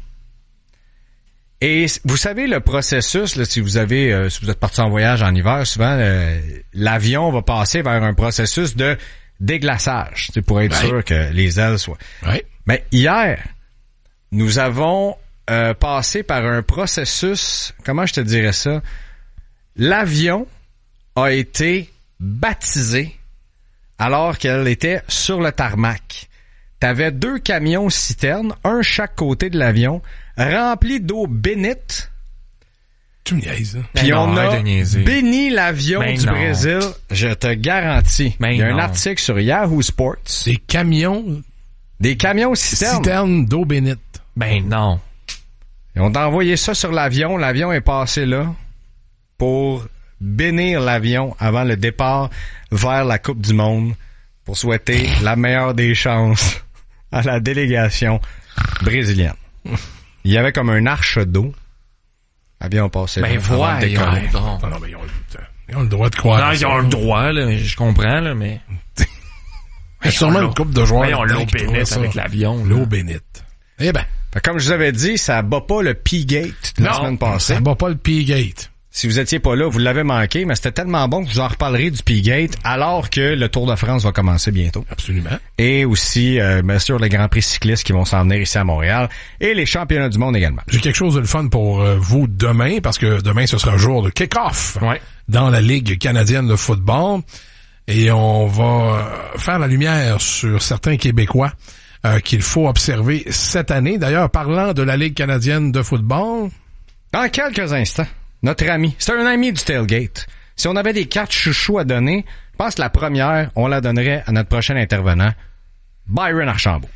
Et vous savez, le processus, là, si vous êtes parti en voyage en hiver, souvent, l'avion va passer vers un processus de déglaçage, pour être sûr que les ailes soient. Mais hier, nous avons passé par un processus, comment je te dirais ça? L'avion a été baptisé alors qu'elle était sur le tarmac. T'avais 2 camions citernes, un chaque côté de l'avion, rempli d'eau bénite.
Tu me niaises, hein?
Puis on a béni l'avion du Brésil, je te garantis. Il y a un article sur Yahoo Sports.
Des camions
citernes.
Citernes d'eau bénite.
Ben non.
Et on a envoyé ça sur l'avion. L'avion est passé là pour bénir l'avion avant le départ vers la Coupe du Monde pour souhaiter la meilleure des chances à la délégation brésilienne. Il y avait comme un arche d'eau. L'avion passé là.
Ben voyons.
Non, mais ils ont le droit de croire.
Non, ils ont le droit, là. Je comprends, là, mais...
Il y a sûrement une couple de joueurs.
Ils ont l'eau bénite avec l'avion.
L'eau bénite. Eh ben.
Comme je vous avais dit, ça bat pas le P-Gate de la semaine passée.
Ça bat pas le P-Gate.
Si vous étiez pas là, vous l'avez manqué, mais c'était tellement bon que vous en reparlerez du P-Gate alors que le Tour de France va commencer bientôt.
Absolument.
Et aussi, bien sûr, les Grands Prix cyclistes qui vont s'en venir ici à Montréal et les championnats du monde également.
J'ai quelque chose de le fun pour vous demain, parce que demain, ce sera jour de kick-off dans la Ligue canadienne de football. Et on va faire la lumière sur certains Québécois qu'il faut observer cette année. D'ailleurs, parlant de la Ligue canadienne de football...
Dans quelques instants, notre ami, c'est un ami du Tailgate. Si on avait des cartes chouchou à donner, je pense que la première, on la donnerait à notre prochain intervenant, Byron Archambault.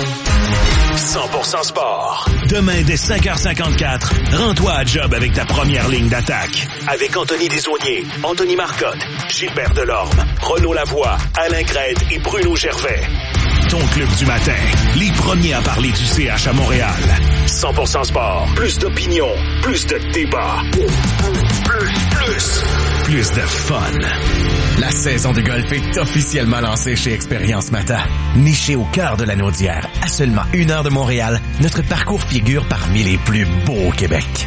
100% sport. Demain, dès 5h54, rends-toi à job avec ta première ligne d'attaque. Avec Anthony Desaulniers, Anthony Marcotte, Gilbert Delorme, Renaud Lavoie, Alain Crête et Bruno Gervais. Ton club du matin, les premiers à parler du CH à Montréal. 100% sport. Plus d'opinion, plus de débat. Plus de fun.
La saison de golf est officiellement lancée chez Expérience Mata. Niché au cœur de la Naudière, à seulement 1 heure de Montréal, notre parcours figure parmi les plus beaux au Québec.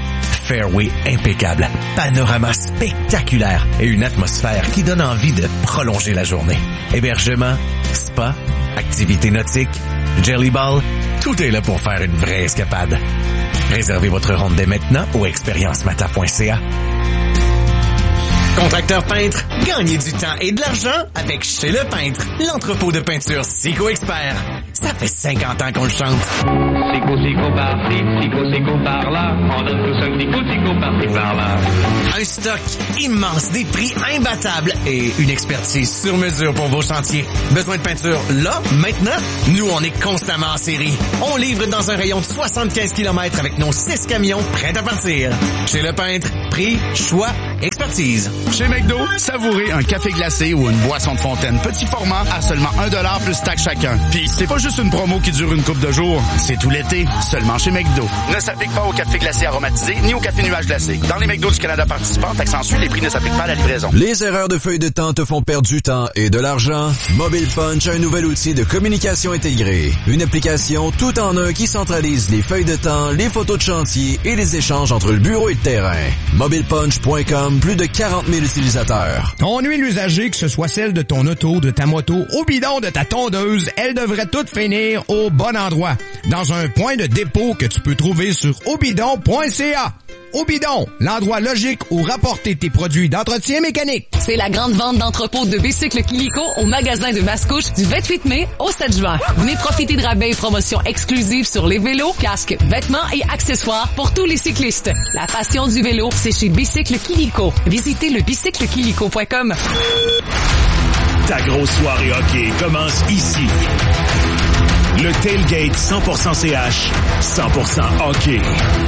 fairway impeccable, panorama spectaculaire et une atmosphère qui donne envie de prolonger la journée. Hébergement, spa, activités nautiques, jelly ball, tout est là pour faire une vraie escapade. Réservez votre ronde dès maintenant au expériencemata.ca. Contracteur peintre, gagnez du temps et de l'argent avec Chez Le Peintre, l'entrepôt de peinture Sico Expert. Ça fait 50 ans qu'on le chante.
Sico par-ci, Sico par-là, on donne tous un Sico par-ci par-là.
Un stock immense, des prix imbattables et une expertise sur mesure pour vos chantiers. Besoin de peinture là, maintenant? Nous, on est constamment en série. On livre dans un rayon de 75 km avec nos 6 camions prêts à partir. Chez Le Peintre, prix, choix, expertise.
Chez McDo, savourez un café glacé ou une boisson de fontaine petit format à seulement $1 plus taxe chacun. Puis c'est pas juste une promo qui dure une couple de jours, c'est tout l'été, seulement chez McDo. Ne s'applique pas au café glacé aromatisé ni au café nuage glacé. Dans les McDo du Canada participants, taxe en Suisse, les prix ne s'appliquent pas à la livraison.
Les erreurs de feuille de temps te font perdre du temps et de l'argent? Mobile Punch a un nouvel outil de communication intégrée. Une application tout en un qui centralise les feuilles de temps, les photos de chantier et les échanges entre le bureau et le terrain. MobilePunch.com, plus de 40 000 utilisateurs.
Ton huile usagée, que ce soit celle de ton auto, de ta moto, au bidon de ta tondeuse, elle devrait toutes finir au bon endroit. Dans un point de dépôt que tu peux trouver sur obidon.ca. Obidon, l'endroit logique où rapporter tes produits d'entretien mécanique.
C'est la grande vente d'entrepôt de bicycles Kilico au magasin de Mascouche du 28 mai au 7 juin. Venez profiter de rabais et promotions exclusives sur les vélos, casques, vêtements et accessoires pour tous les cyclistes. La passion du vélo, c'est chez Bicycle Kilico. Visitez le bicyclekilico.com.
Ta grosse soirée hockey commence ici. Le Tailgate 100% CH, 100% hockey.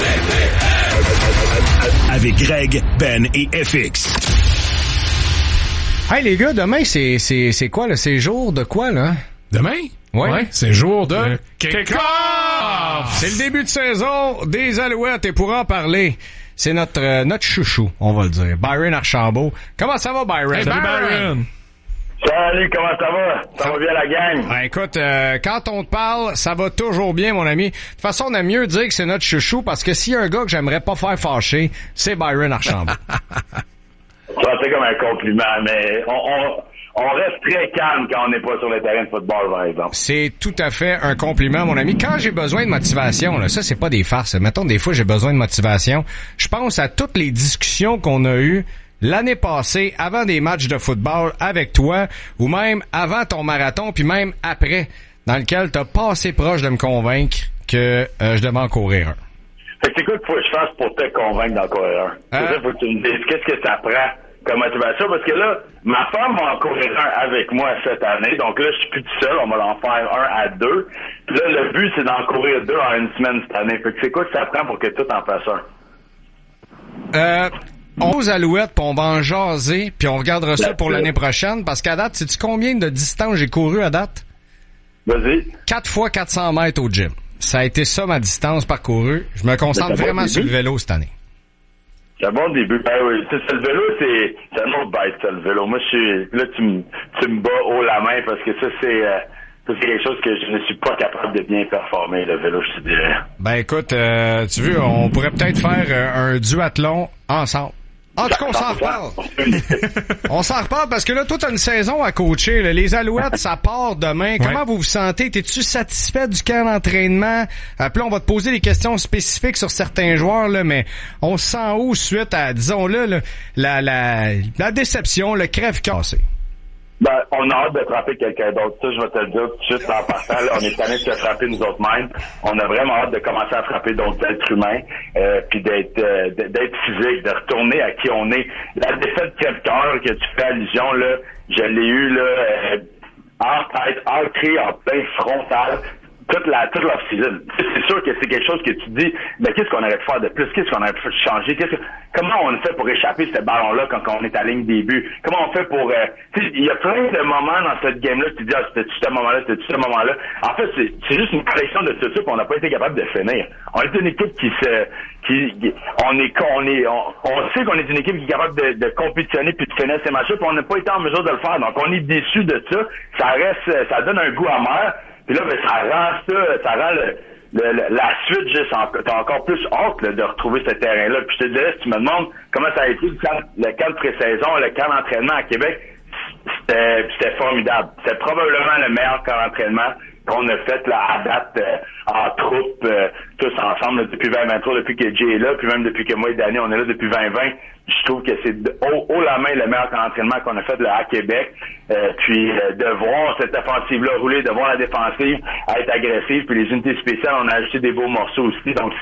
Avec Greg, Ben et FX.
Hey les gars, demain c'est quoi là? C'est jour de quoi là?
Demain?
Ouais.
C'est jour de kick-off!
C'est le début de saison des Alouettes et pour en parler, c'est notre chouchou, on va le dire, Byron Archambault. Comment ça va Byron?
Hey,
Salut
Byron!
Salut, comment ça va? Ça va bien la gang?
Ben, écoute, quand on te parle, ça va toujours bien, mon ami. De toute façon, on aime mieux dire que c'est notre chouchou parce que s'il y a un gars que j'aimerais pas faire fâcher, c'est Byron Archambault.
Ça c'est comme un compliment, mais on reste très calme quand on n'est pas sur le terrain de football, par exemple.
C'est tout à fait un compliment, mon ami. Quand j'ai besoin de motivation, là, ça, c'est pas des farces. Mettons, des fois, j'ai besoin de motivation. Je pense à toutes les discussions qu'on a eues l'année passée, avant des matchs de football avec toi, ou même avant ton marathon, puis même après, dans lequel t'as pas assez proche de me convaincre que je devais en courir un.
Fait que c'est quoi qu'il faut que je fasse pour te convaincre d'en courir un? C'est ça, faut que tu me dises qu'est-ce que ça prend comme motivation, parce que là, ma femme va en courir un avec moi cette année, donc là, je suis plus tout seul, on va en faire un à deux, puis là, le but, c'est d'en courir deux en une semaine cette année. Fait que c'est quoi que ça prend pour que tout en fasse un?
On aux Alouettes, puis on va en jaser, puis on regardera ça pour l'année prochaine, parce qu'à date, sais-tu combien de distance j'ai couru à date?
Vas-y.
4 fois 400 mètres au gym. Ça a été ça, ma distance parcourue. Je me concentre vraiment sur le vélo cette année.
C'est un bon début. Ben oui, c'est le vélo, c'est un autre bête, ça, le vélo. Moi, là, tu me bats haut la main, parce que ça, c'est quelque chose que je ne suis pas capable de bien performer, le vélo, je te dirais.
Ben écoute, tu veux, on pourrait peut-être faire un duathlon ensemble. En tout cas, on s'en reparle. On s'en reparle parce que là, toi, t'as une saison à coacher. Là. Les Alouettes, ça part demain. Comment vous vous sentez? T'es-tu satisfait du camp d'entraînement? Puis là, on va te poser des questions spécifiques sur certains joueurs, là, mais on se sent où suite à, disons-le, la déception, le crève-cassé?
Ben, on a hâte de frapper quelqu'un d'autre. Ça, je vais te le dire tout de suite en partant. Là, on est tanné de se frapper nous autres mêmes. On a vraiment hâte de commencer à frapper d'autres êtres humains, puis d'être physique, de retourner à qui on est. La défaite crève-cœur que tu fais allusion, là, je l'ai eu là en tête, ancré en plein frontal. Toute l'off-season. C'est sûr que c'est quelque chose que tu dis, ben, qu'est-ce qu'on aurait pu faire de plus? Qu'est-ce qu'on aurait pu changer? Comment on fait pour échapper ce ballon-là quand on est à ligne début? Comment on fait pour, il y a plein de moments dans cette game-là, tu te dis, c'était-tu ce moment-là, c'était-tu ce moment-là? En fait, c'est juste une collection de tout ça, puis on n'a pas été capable de finir. On est une équipe on sait qu'on est une équipe qui est capable de compétitionner puis de finir ces matchs-là, puis on n'a pas été en mesure de le faire. Donc, on est déçus de ça. Ça donne un goût amer. Puis là, ben, ça rend la suite, juste t'as encore plus hâte là, de retrouver ce terrain-là. Puis je te dirais, si tu me demandes comment ça a été le camp de pré-saison, le camp d'entraînement à Québec, c'était formidable. C'était probablement le meilleur camp d'entraînement qu'on a fait là, à date en troupe, tous ensemble là, depuis 2023, depuis que Jay est là, puis même depuis que moi et Danny, on est là depuis 2020. Je trouve que c'est haut la main le meilleur camp d'entraînement qu'on a fait là, à Québec. Puis de voir cette offensive-là rouler, de voir la défensive être agressive, puis les unités spéciales, on a ajouté des beaux morceaux aussi. Donc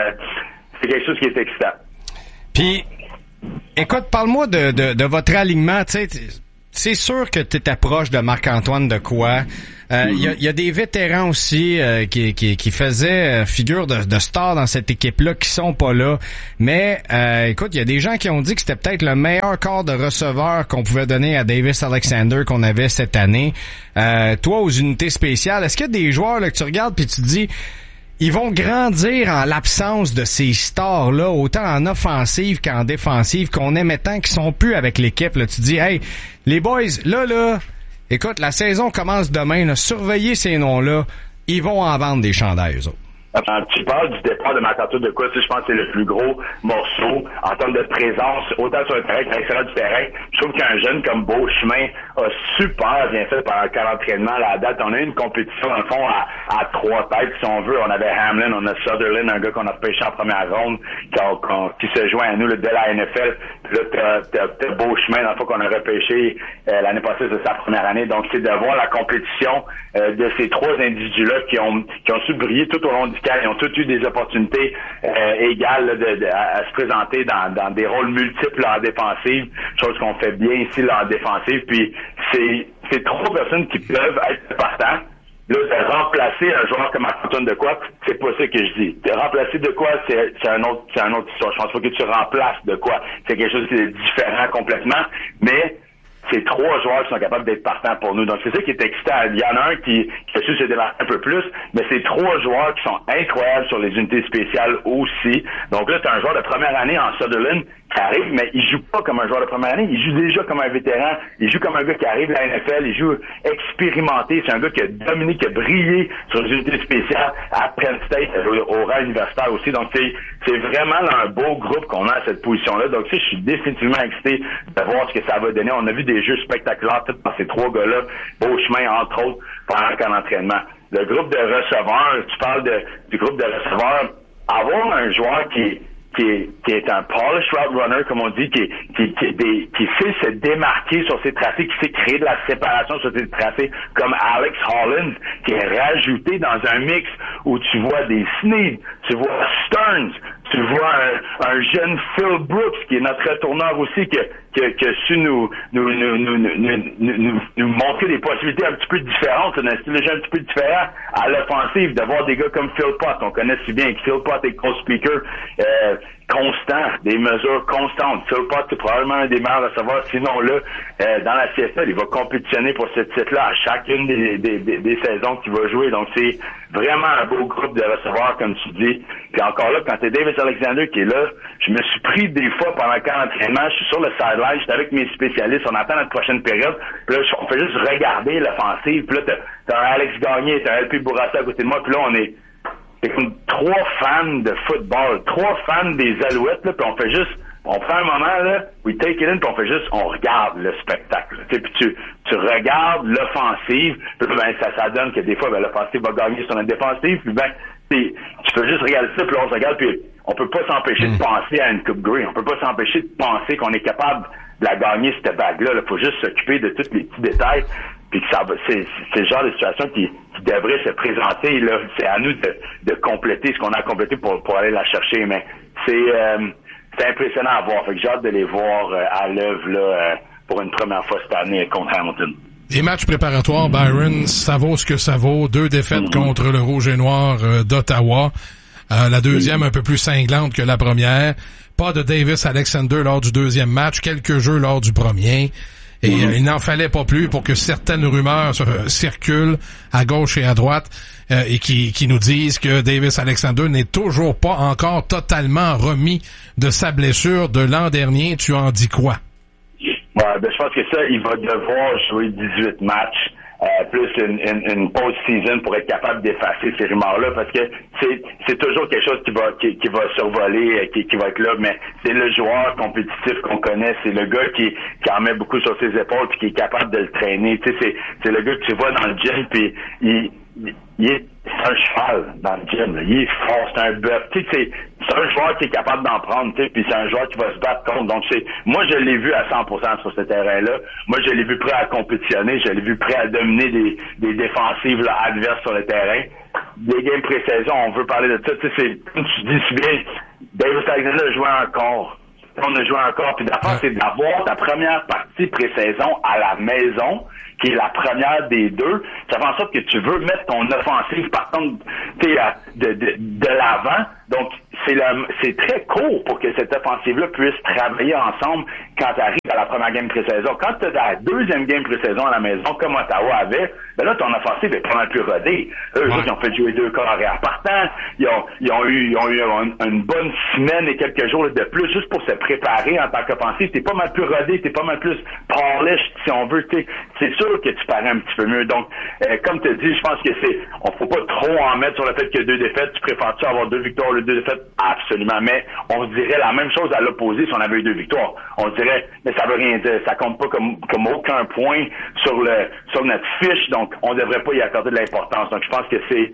c'est quelque chose qui est excitant.
Puis, écoute, parle-moi de votre alignement, tu sais. C'est sûr que tu étais proche de Marc-Antoine Dequoy. Il y a des vétérans aussi qui faisaient figure de star dans cette équipe-là qui sont pas là. Mais écoute, il y a des gens qui ont dit que c'était peut-être le meilleur corps de receveur qu'on pouvait donner à Davis Alexander qu'on avait cette année. Toi, aux unités spéciales, est-ce qu'il y a des joueurs là, que tu regardes puis tu te dis ils vont grandir en l'absence de ces stars-là, autant en offensive qu'en défensive, qu'on aimait tant qu'ils sont plus avec l'équipe. Là, tu dis, hey, les boys, là, écoute, la saison commence demain, là, surveillez ces noms-là, ils vont en vendre des chandails, eux autres.
Tu parles du départ de Marc-Antoine Dequoy, je pense que c'est le plus gros morceau en termes de présence, autant sur le terrain qu'à l'extérieur du terrain. Je trouve qu'un jeune comme Beauchemin a super bien fait pendant le camp d'entraînement à la date. On a eu une compétition, dans le fond, à trois têtes, si on veut. On avait Hamlin, on a Sutherland, un gars qu'on a pêché en première ronde, qui se joint à nous là, de la NFL. Puis là, t'as Beauchemin, dans le fond, qu'on a repêché l'année passée, c'est sa première année. Donc, c'est de voir la compétition de ces trois individus-là qui ont su briller tout au long du camp. Ils ont tous eu des opportunités égales là, à se présenter dans des rôles multiples là, en défensive, chose qu'on fait bien ici là, en défensive. Puis c'est trois personnes qui peuvent être partants. Là, de remplacer un joueur comme Marc-Antoine Dequoy, c'est pas ça que je dis. De remplacer Dequoy, c'est un autre histoire. Je pense pas que tu remplaces Dequoy. C'est quelque chose qui est différent complètement. Mais c'est trois joueurs qui sont capables d'être partants pour nous. Donc, c'est ça qui est excitant. Il y en a un qui a su se démarquer un peu plus, mais c'est trois joueurs qui sont incroyables sur les unités spéciales aussi. Donc là, c'est un joueur de première année en Sutherland qui arrive, mais il joue pas comme un joueur de première année. Il joue déjà comme un vétéran. Il joue comme un gars qui arrive à la NFL. Il joue expérimenté. C'est un gars qui a dominé, qui a brillé sur les unités spéciales à Penn State, au rang universitaire aussi. Donc, c'est vraiment là, un beau groupe qu'on a à cette position-là. Donc, je suis définitivement excité de voir ce que ça va donner. On a vu des jeux spectaculaires tous par ces trois gars-là, Beauchemin, entre autres, pendant le camp d'entraînement. Le groupe de receveurs, tu parles du groupe de receveurs, avoir un joueur qui est un polished route runner, comme on dit, qui sait se démarquer sur ses tracés, qui sait créer de la séparation sur ses tracés, comme Alex Hollins, qui est rajouté dans un mix où tu vois des Snead, tu vois Stearns, tu vois un jeune Phil Brooks, qui est notre retourneur aussi, qui a su nous montrer des possibilités un petit peu différentes, d'un style de jeu un petit peu différent à l'offensive, d'avoir des gars comme Phil Pott. On connaît si bien que Phil Pott est co-speaker constant, des mesures constantes. Phil Pott, c'est probablement un des meilleurs receveurs, sinon là, dans la CFL, il va compétitionner pour ce titre-là à chacune des saisons qu'il va jouer. Donc, c'est vraiment un beau groupe de receveurs, comme tu dis. Puis encore là, quand t'es Davis Alexander qui est là, je me suis pris des fois pendant le camp d'entraînement, je suis sur le sideline, j'étais avec mes spécialistes, on attend notre prochaine période, puis là, on fait juste regarder l'offensive, puis là, t'as un Alex Gagné, t'as un LP Bourassa à côté de moi, puis là, c'est comme trois fans de football, trois fans des Alouettes, là, puis on prend un moment, là, we take it in, puis on regarde le spectacle. Puis tu regardes l'offensive, puis ben, ça donne que des fois, ben, l'offensive va gagner sur la défensive, puis ben, tu peux juste regarder ça, puis là, on se regarde, puis on peut pas s'empêcher de penser à une Coupe Grey. On peut pas s'empêcher de penser qu'on est capable de la gagner, cette bague-là. Il faut juste s'occuper de tous les petits détails, puis que c'est le genre de situation qui devrait se présenter, là. C'est à nous de compléter ce qu'on a complété pour aller la chercher, mais c'est impressionnant à voir. Fait que j'ai hâte de les voir à l'œuvre là pour une première fois cette année contre Hamilton.
Les matchs préparatoires, Byron, ça vaut ce que ça vaut. 2 défaites contre le Rouge et Noir d'Ottawa. La deuxième un peu plus cinglante que la première. Pas de Davis Alexander lors du deuxième match. Quelques jeux lors du premier. Et il n'en fallait pas plus pour que certaines rumeurs circulent à gauche et à droite et qui nous disent que Davis Alexander n'est toujours pas encore totalement remis de sa blessure de l'an dernier. Tu en dis quoi?
Ouais, ben, je pense que ça, il va devoir jouer 18 matchs plus une post-season pour être capable d'effacer ces rumeurs-là, parce que c'est toujours quelque chose qui va survoler, qui va être là, mais c'est le joueur compétitif qu'on connaît, c'est le gars qui en met beaucoup sur ses épaules puis qui est capable de le traîner. Tu sais, c'est le gars que tu vois dans le gym puis c'est un cheval dans le gym, là. Il est fort, c'est un bœuf. Tu sais, c'est un joueur qui est capable d'en prendre, tu sais, puis c'est un joueur qui va se battre contre. Donc, moi, je l'ai vu à 100% sur ce terrain-là. Moi, je l'ai vu prêt à compétitionner, je l'ai vu prêt à dominer des défensives là, adverses sur le terrain. Des games pré-saison, on veut parler de ça. Tu sais, c'est, comme tu dis si bien, Davis Alexander a joué encore. On a joué encore, puis d'abord, c'est d'avoir ta première partie pré-saison à la maison, qui est la première des deux. Ça fait en sorte que tu veux mettre ton offensive, par contre, de l'avant. Donc, c'est très court pour que cette offensive-là puisse travailler ensemble quand tu arrives à la première game pré-saison. Quand tu as la deuxième game pré-saison à la maison, comme Ottawa avait, ben là, ton offensive est pas mal plus rodée. Eux autres, ils ont fait jouer 2 corps arrière partants. Ils ont eu une bonne semaine et quelques jours de plus juste pour se préparer en tant qu'offensive. T'es pas mal plus rodé, t'es pas mal plus polished, si on veut. C'est sûr que tu parais un petit peu mieux. Donc, comme tu as dit, je pense que on faut pas trop en mettre sur le fait qu'il y a 2 défaites. Tu préfères-tu avoir 2 victoires ou 2 défaites? Absolument. Mais on se dirait la même chose à l'opposé si on avait eu 2 victoires. On se dirait, mais ça veut rien dire. Ça compte pas comme aucun point sur notre fiche. Donc, on devrait pas y accorder de l'importance. Donc, je pense que c'est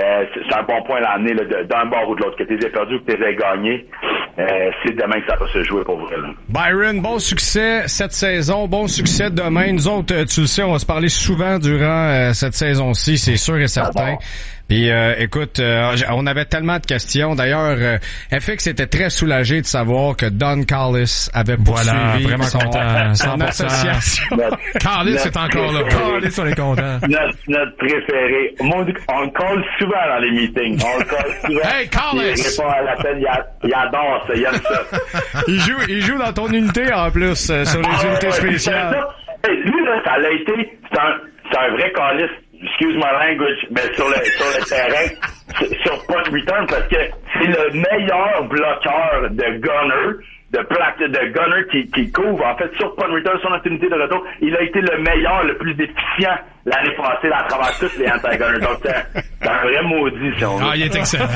un bon point à l'amener d'un bord ou de l'autre. Que tu les aies perdus ou que tu les aies gagnés, c'est demain que ça va se jouer pour vrai. Là.
Byron, bon succès cette saison, bon succès demain. Nous autres, tu le sais, on va se parler souvent durant cette saison-ci, c'est sûr et certain. Puis écoute, on avait tellement de questions. D'ailleurs, FX était très soulagé de savoir que Don Callis avait poursuivi
vraiment
son association.
Callis est encore là.
Callis, on est content.
Notre préféré. On le colle souvent dans les meetings. On le colle souvent.
Hey, Callis!
Il répond à l'appel, il adore ça, il aime ça.
Il joue dans ton unité en plus, sur les unités spéciales.
Lui, là, ça l'a été, c'est un vrai Callis. Excuse my language, mais sur le terrain, sur punt return, parce que c'est le meilleur bloqueur de gunner, de gunner qui couvre, en fait, sur punt return, sur notre unité de retour. Il a été le meilleur, le plus efficient l'année passée à travers tous les anti-gunners. Donc, c'est un vrai maudit, si on veut.
Ah, il est excellent.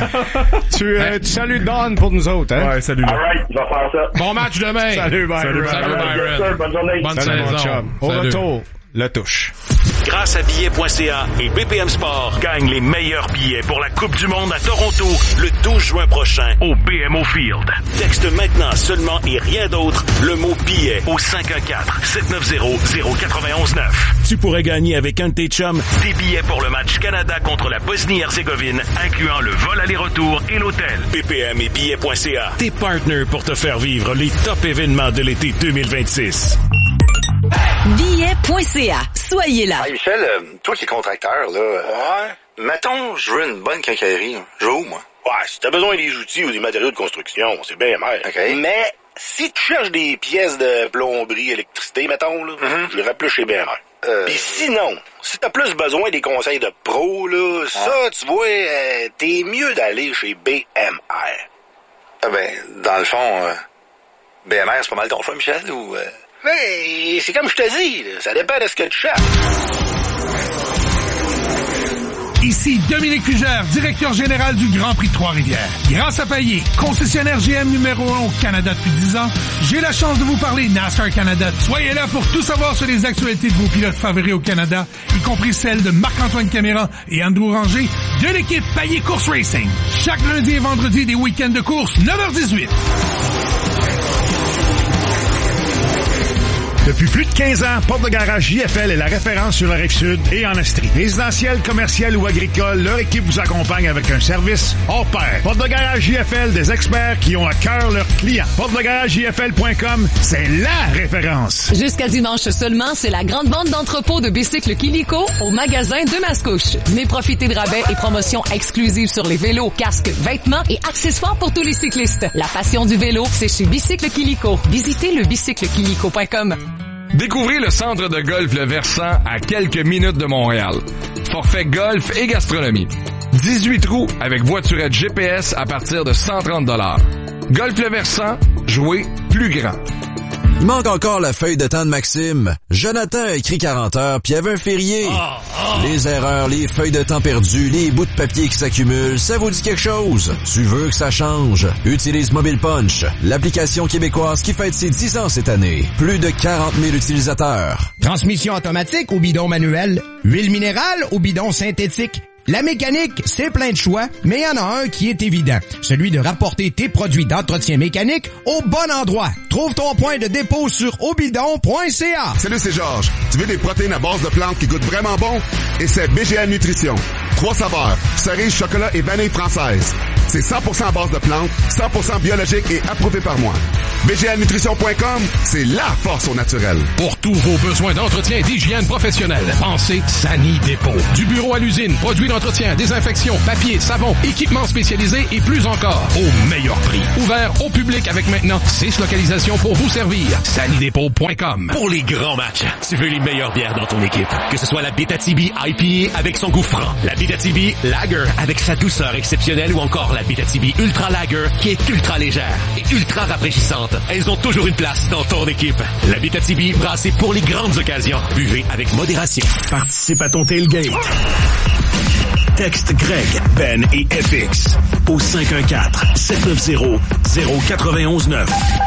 Tu salues Don pour nous autres, hein?
Ouais, salut.
Alright, je vais faire ça.
Bon match demain.
Salut, Byron.
Salut, Byron.
Bonne journée.
Bonne
Salut, mon
saison.
chum. Au retour, le touche.
Grâce à billets.ca et BPM Sport, gagne les meilleurs billets pour la Coupe du Monde à Toronto le 12 juin prochain au BMO Field. Texte maintenant seulement et rien d'autre le mot billet au 514-790-0919. Tu pourrais gagner avec un de tes chums des billets pour le match Canada contre la Bosnie-Herzégovine, incluant le vol aller-retour et l'hôtel. BPM et billets.ca, tes partners pour te faire vivre les top événements de l'été 2026.
Billet.ca. Soyez là.
Hey Michel, toi qui es contracteur, là, mettons, je veux une bonne quincaillerie. Je veux où, moi?
Ouais, si t'as besoin des outils ou des matériaux de construction, c'est bien mer.
Okay.
Mais si tu cherches des pièces de plomberie, électricité, mettons, là, je les plus chez BMR. Puis sinon, si t'as plus besoin des conseils de pro, là, ça, tu vois, t'es mieux d'aller chez BMR.
Ah ben, dans le fond, BMR, c'est pas mal ton choix, Michel, ou...
Mais c'est comme je te dis, là, ça dépend de ce que tu cherches.
Ici Dominique Fugère, directeur général du Grand Prix de Trois-Rivières. Grâce à Payet, concessionnaire GM numéro 1 au Canada depuis 10 ans, j'ai la chance de vous parler NASCAR Canada. Soyez là pour tout savoir sur les actualités de vos pilotes favoris au Canada, y compris celles de Marc-Antoine Caméra et Andrew Ranger de l'équipe Payet Course Racing. Chaque lundi et vendredi des week-ends de course, 9h18.
Depuis plus de 15 ans, Porte de Garage JFL est la référence sur la Rive-Sud et en Estrie. Résidentiel, commercial ou agricole, leur équipe vous accompagne avec un service hors pair. Porte de Garage JFL, des experts qui ont à cœur leurs clients. PorteDeGarageJFL.com, c'est la référence.
Jusqu'à dimanche seulement, c'est la grande vente d'entrepôt de bicycles Kilico au magasin de Mascouche. Venez profiter de rabais et promotions exclusives sur les vélos, casques, vêtements et accessoires pour tous les cyclistes. La passion du vélo, c'est chez Bicycle Kilico. Visitez le bicyclekilico.com.
Découvrez le centre de golf Le Versant à quelques minutes de Montréal. Forfait golf et gastronomie. 18 trous avec voiturette GPS à partir de 130 $. Golf Le Versant, jouez plus grand.
Il manque encore la feuille de temps de Maxime. Jonathan a écrit 40 heures, puis il y avait un férié. Les erreurs, les feuilles de temps perdues, les bouts de papier qui s'accumulent, ça vous dit quelque chose? Tu veux que ça change? Utilise Mobile Punch, l'application québécoise qui fête ses 10 ans cette année. Plus de 40 000 utilisateurs.
Transmission automatique ou bidon manuel? Huile minérale ou bidon synthétique? La mécanique, c'est plein de choix, mais il y en a un qui est évident. Celui de rapporter tes produits d'entretien mécanique au bon endroit. Trouve ton point de dépôt sur obidon.ca.
Salut, c'est Georges. Tu veux des protéines à base de plantes qui goûtent vraiment bon? Et c'est BGL Nutrition. 3 saveurs, cerise, chocolat et vanille française. C'est 100% à base de plantes, 100% biologique et approuvé par moi. BGLnutrition.com, c'est la force au naturel.
Pour tous vos besoins d'entretien et d'hygiène professionnelle, pensez Sani Dépôt. Du bureau à l'usine, produits d'entretien, désinfection, papier, savon, équipements spécialisés et plus encore, au meilleur prix. Ouvert au public avec maintenant 6 localisations pour vous servir. SaniDépôt.com.
Pour les grands matchs, tu veux les meilleures bières dans ton équipe. Que ce soit la Bétatibi IPA avec son goût franc, la Bétatibi Lager avec sa douceur exceptionnelle ou encore la Bétatibi Ultra Lager qui est ultra légère et ultra rafraîchissante. Elles ont toujours une place dans ton équipe. La Bétatibi brassée pour les grandes occasions. Buvez avec modération.
Participe à ton tailgate. Texte Greg, Ben et FX au 514-790-0919.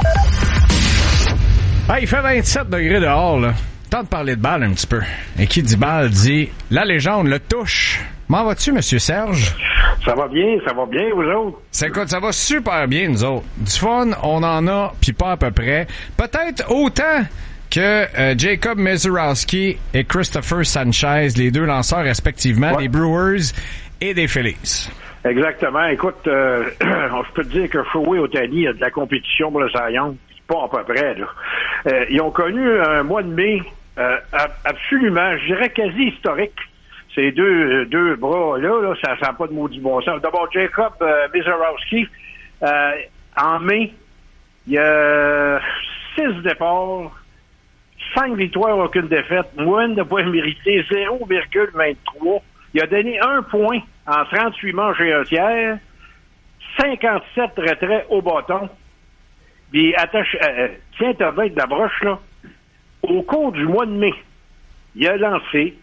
Ah, il fait 27 degrés dehors, là. Temps de parler de balle un petit peu. Et qui dit balle dit la légende le touche. M'en vas-tu, Monsieur Serge?
Ça va bien, vous autres?
Écoute, ça va super bien, nous autres. Du fun, on en a, puis pas à peu près. Peut-être autant que Jacob Mezurowski et Christopher Sanchez, les deux lanceurs respectivement des Brewers et des Phillies.
Exactement. Écoute, je peux te dire que Shohei Ohtani a de la compétition pour le Cy Young. Pas à peu près, là. Ils ont connu un mois de mai absolument, je dirais quasi historique. Ces deux bras-là, ça n'a pas de maudit bon sens. D'abord, Jacob Mezurowski, en mai, il y a 6 départs, 5 victoires, aucune défaite, moyenne de points mérités, 0,23. Il a donné 1 point en 38 manches et un tiers, 57 retraits au bâton. Puis, tiens-toi bien de la broche, là. Au cours du mois de mai, il a lancé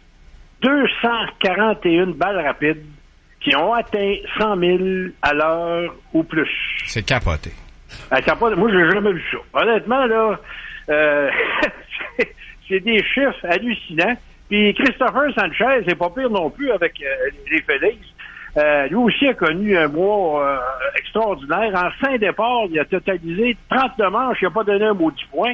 241 balles rapides qui ont atteint 100 000 à l'heure ou plus.
C'est capoté.
Moi, j'ai jamais vu ça. Honnêtement, là, c'est des chiffres hallucinants. Puis Christopher Sanchez, c'est pas pire non plus avec les Phillies. Lui aussi a connu un mois extraordinaire. En 5 départs, il a totalisé 32 manches. Il n'a pas donné un maudit point.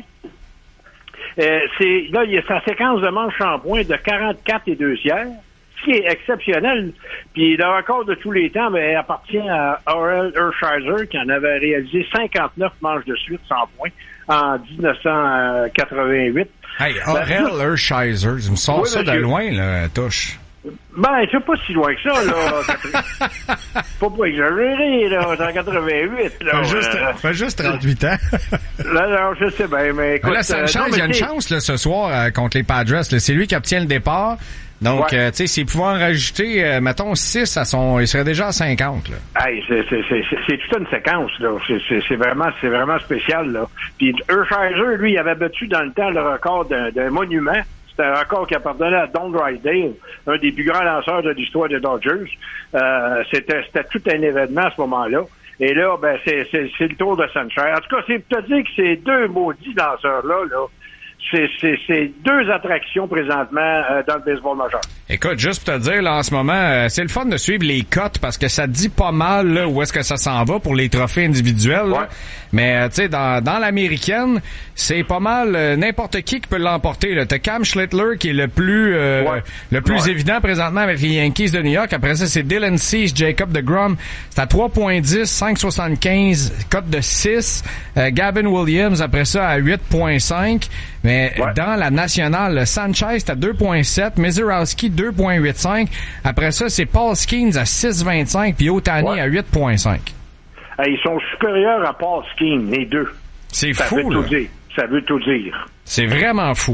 Il y a sa séquence de manches en points de 44 et 2 tiers, ce qui est exceptionnel. Puis le record de tous les temps appartient à Orel Hershiser, qui en avait réalisé 59 manches de suite sans points en 1988.
Hey, Orel Hershiser, tu me sors ça de loin, là, touche.
Ben, c'est pas si loin que ça, là. Faut pas exagérer, là. C'est en 88, là.
Fait juste 38 ans.
Là, je sais bien, mais écoute...
Là, Sanchez, il y a une chance, là, ce soir, contre les Padres. Là. C'est lui qui obtient le départ. Donc, tu sais, s'il pouvait en rajouter, mettons, 6 à son... Il serait déjà à 50, là.
Hey, c'est toute une séquence, là. C'est vraiment spécial, là. Puis Hershiser, lui, il avait battu dans le temps le record d'un monument. C'était un record qui appartenait à Don Drysdale, un des plus grands lanceurs de l'histoire des Dodgers. C'était tout un événement à ce moment-là. Et là, ben, c'est le tour de Sanchez. En tout cas, c'est pour te dire que ces deux maudits lanceurs-là, c'est 2 attractions présentement dans le baseball majeur.
Écoute, juste pour te dire, là, en ce moment, c'est le fun de suivre les cotes parce que ça dit pas mal là, où est-ce que ça s'en va pour les trophées individuels. Là. Mais, tu sais, dans l'américaine, c'est pas mal n'importe qui peut l'emporter. T'as Cam Schlittler qui est le plus évident présentement avec les Yankees de New York. Après ça, c'est Dylan Cease, Jacob deGrom. C'est à 3.10, 5.75, cote de 6. Gavin Williams, après ça, à 8.5. Mais dans la nationale, Sanchez est à 2.7, Mezurowski 2.85. Après ça, c'est Paul Skeens à 6.25 puis Ohtani à 8.5.
Ils sont supérieurs à Paul Skeens, les deux.
C'est fou, là.
Ça veut tout dire.
C'est vraiment fou.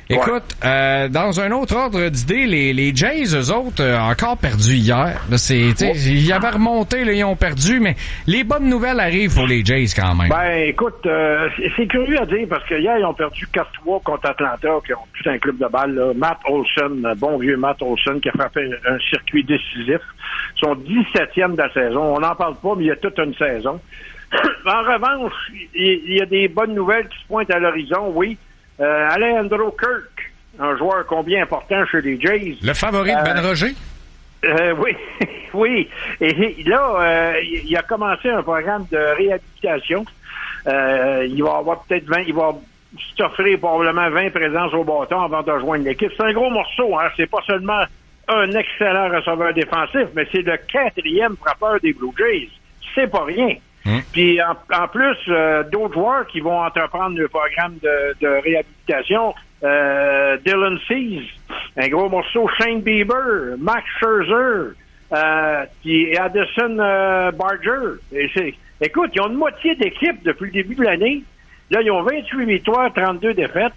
Écoute, dans un autre ordre d'idée, les Jays, eux autres, encore perdus hier. Là, ils avaient remonté, là, ils ont perdu, mais les bonnes nouvelles arrivent pour les Jays quand même.
Ben, écoute, c'est curieux à dire parce que hier, ils ont perdu 4-3 contre Atlanta, qui ont tout un club de balle, là. Matt Olson, bon vieux Matt Olson, qui a frappé un circuit décisif. Son 17e de la saison. On n'en parle pas, mais il y a toute une saison. En revanche, il y a des bonnes nouvelles qui se pointent à l'horizon, oui. Alejandro Kirk, un joueur combien important chez les Jays.
Le favori de Ben Roger?
Oui, oui. Et là, il a commencé un programme de réhabilitation. Il va avoir peut-être 20, il va s'offrir probablement 20 présences au bâton avant de rejoindre l'équipe. C'est un gros morceau, hein. C'est pas seulement un excellent receveur défensif, mais c'est le 4e frappeur des Blue Jays. C'est pas rien. Puis en plus, d'autres joueurs qui vont entreprendre le programme de réhabilitation, Dylan Cease, un gros morceau, Shane Bieber, Max Scherzer, puis Addison Barger. Écoute, ils ont une moitié d'équipe depuis le début de l'année. Là, ils ont 28 victoires, 32 défaites.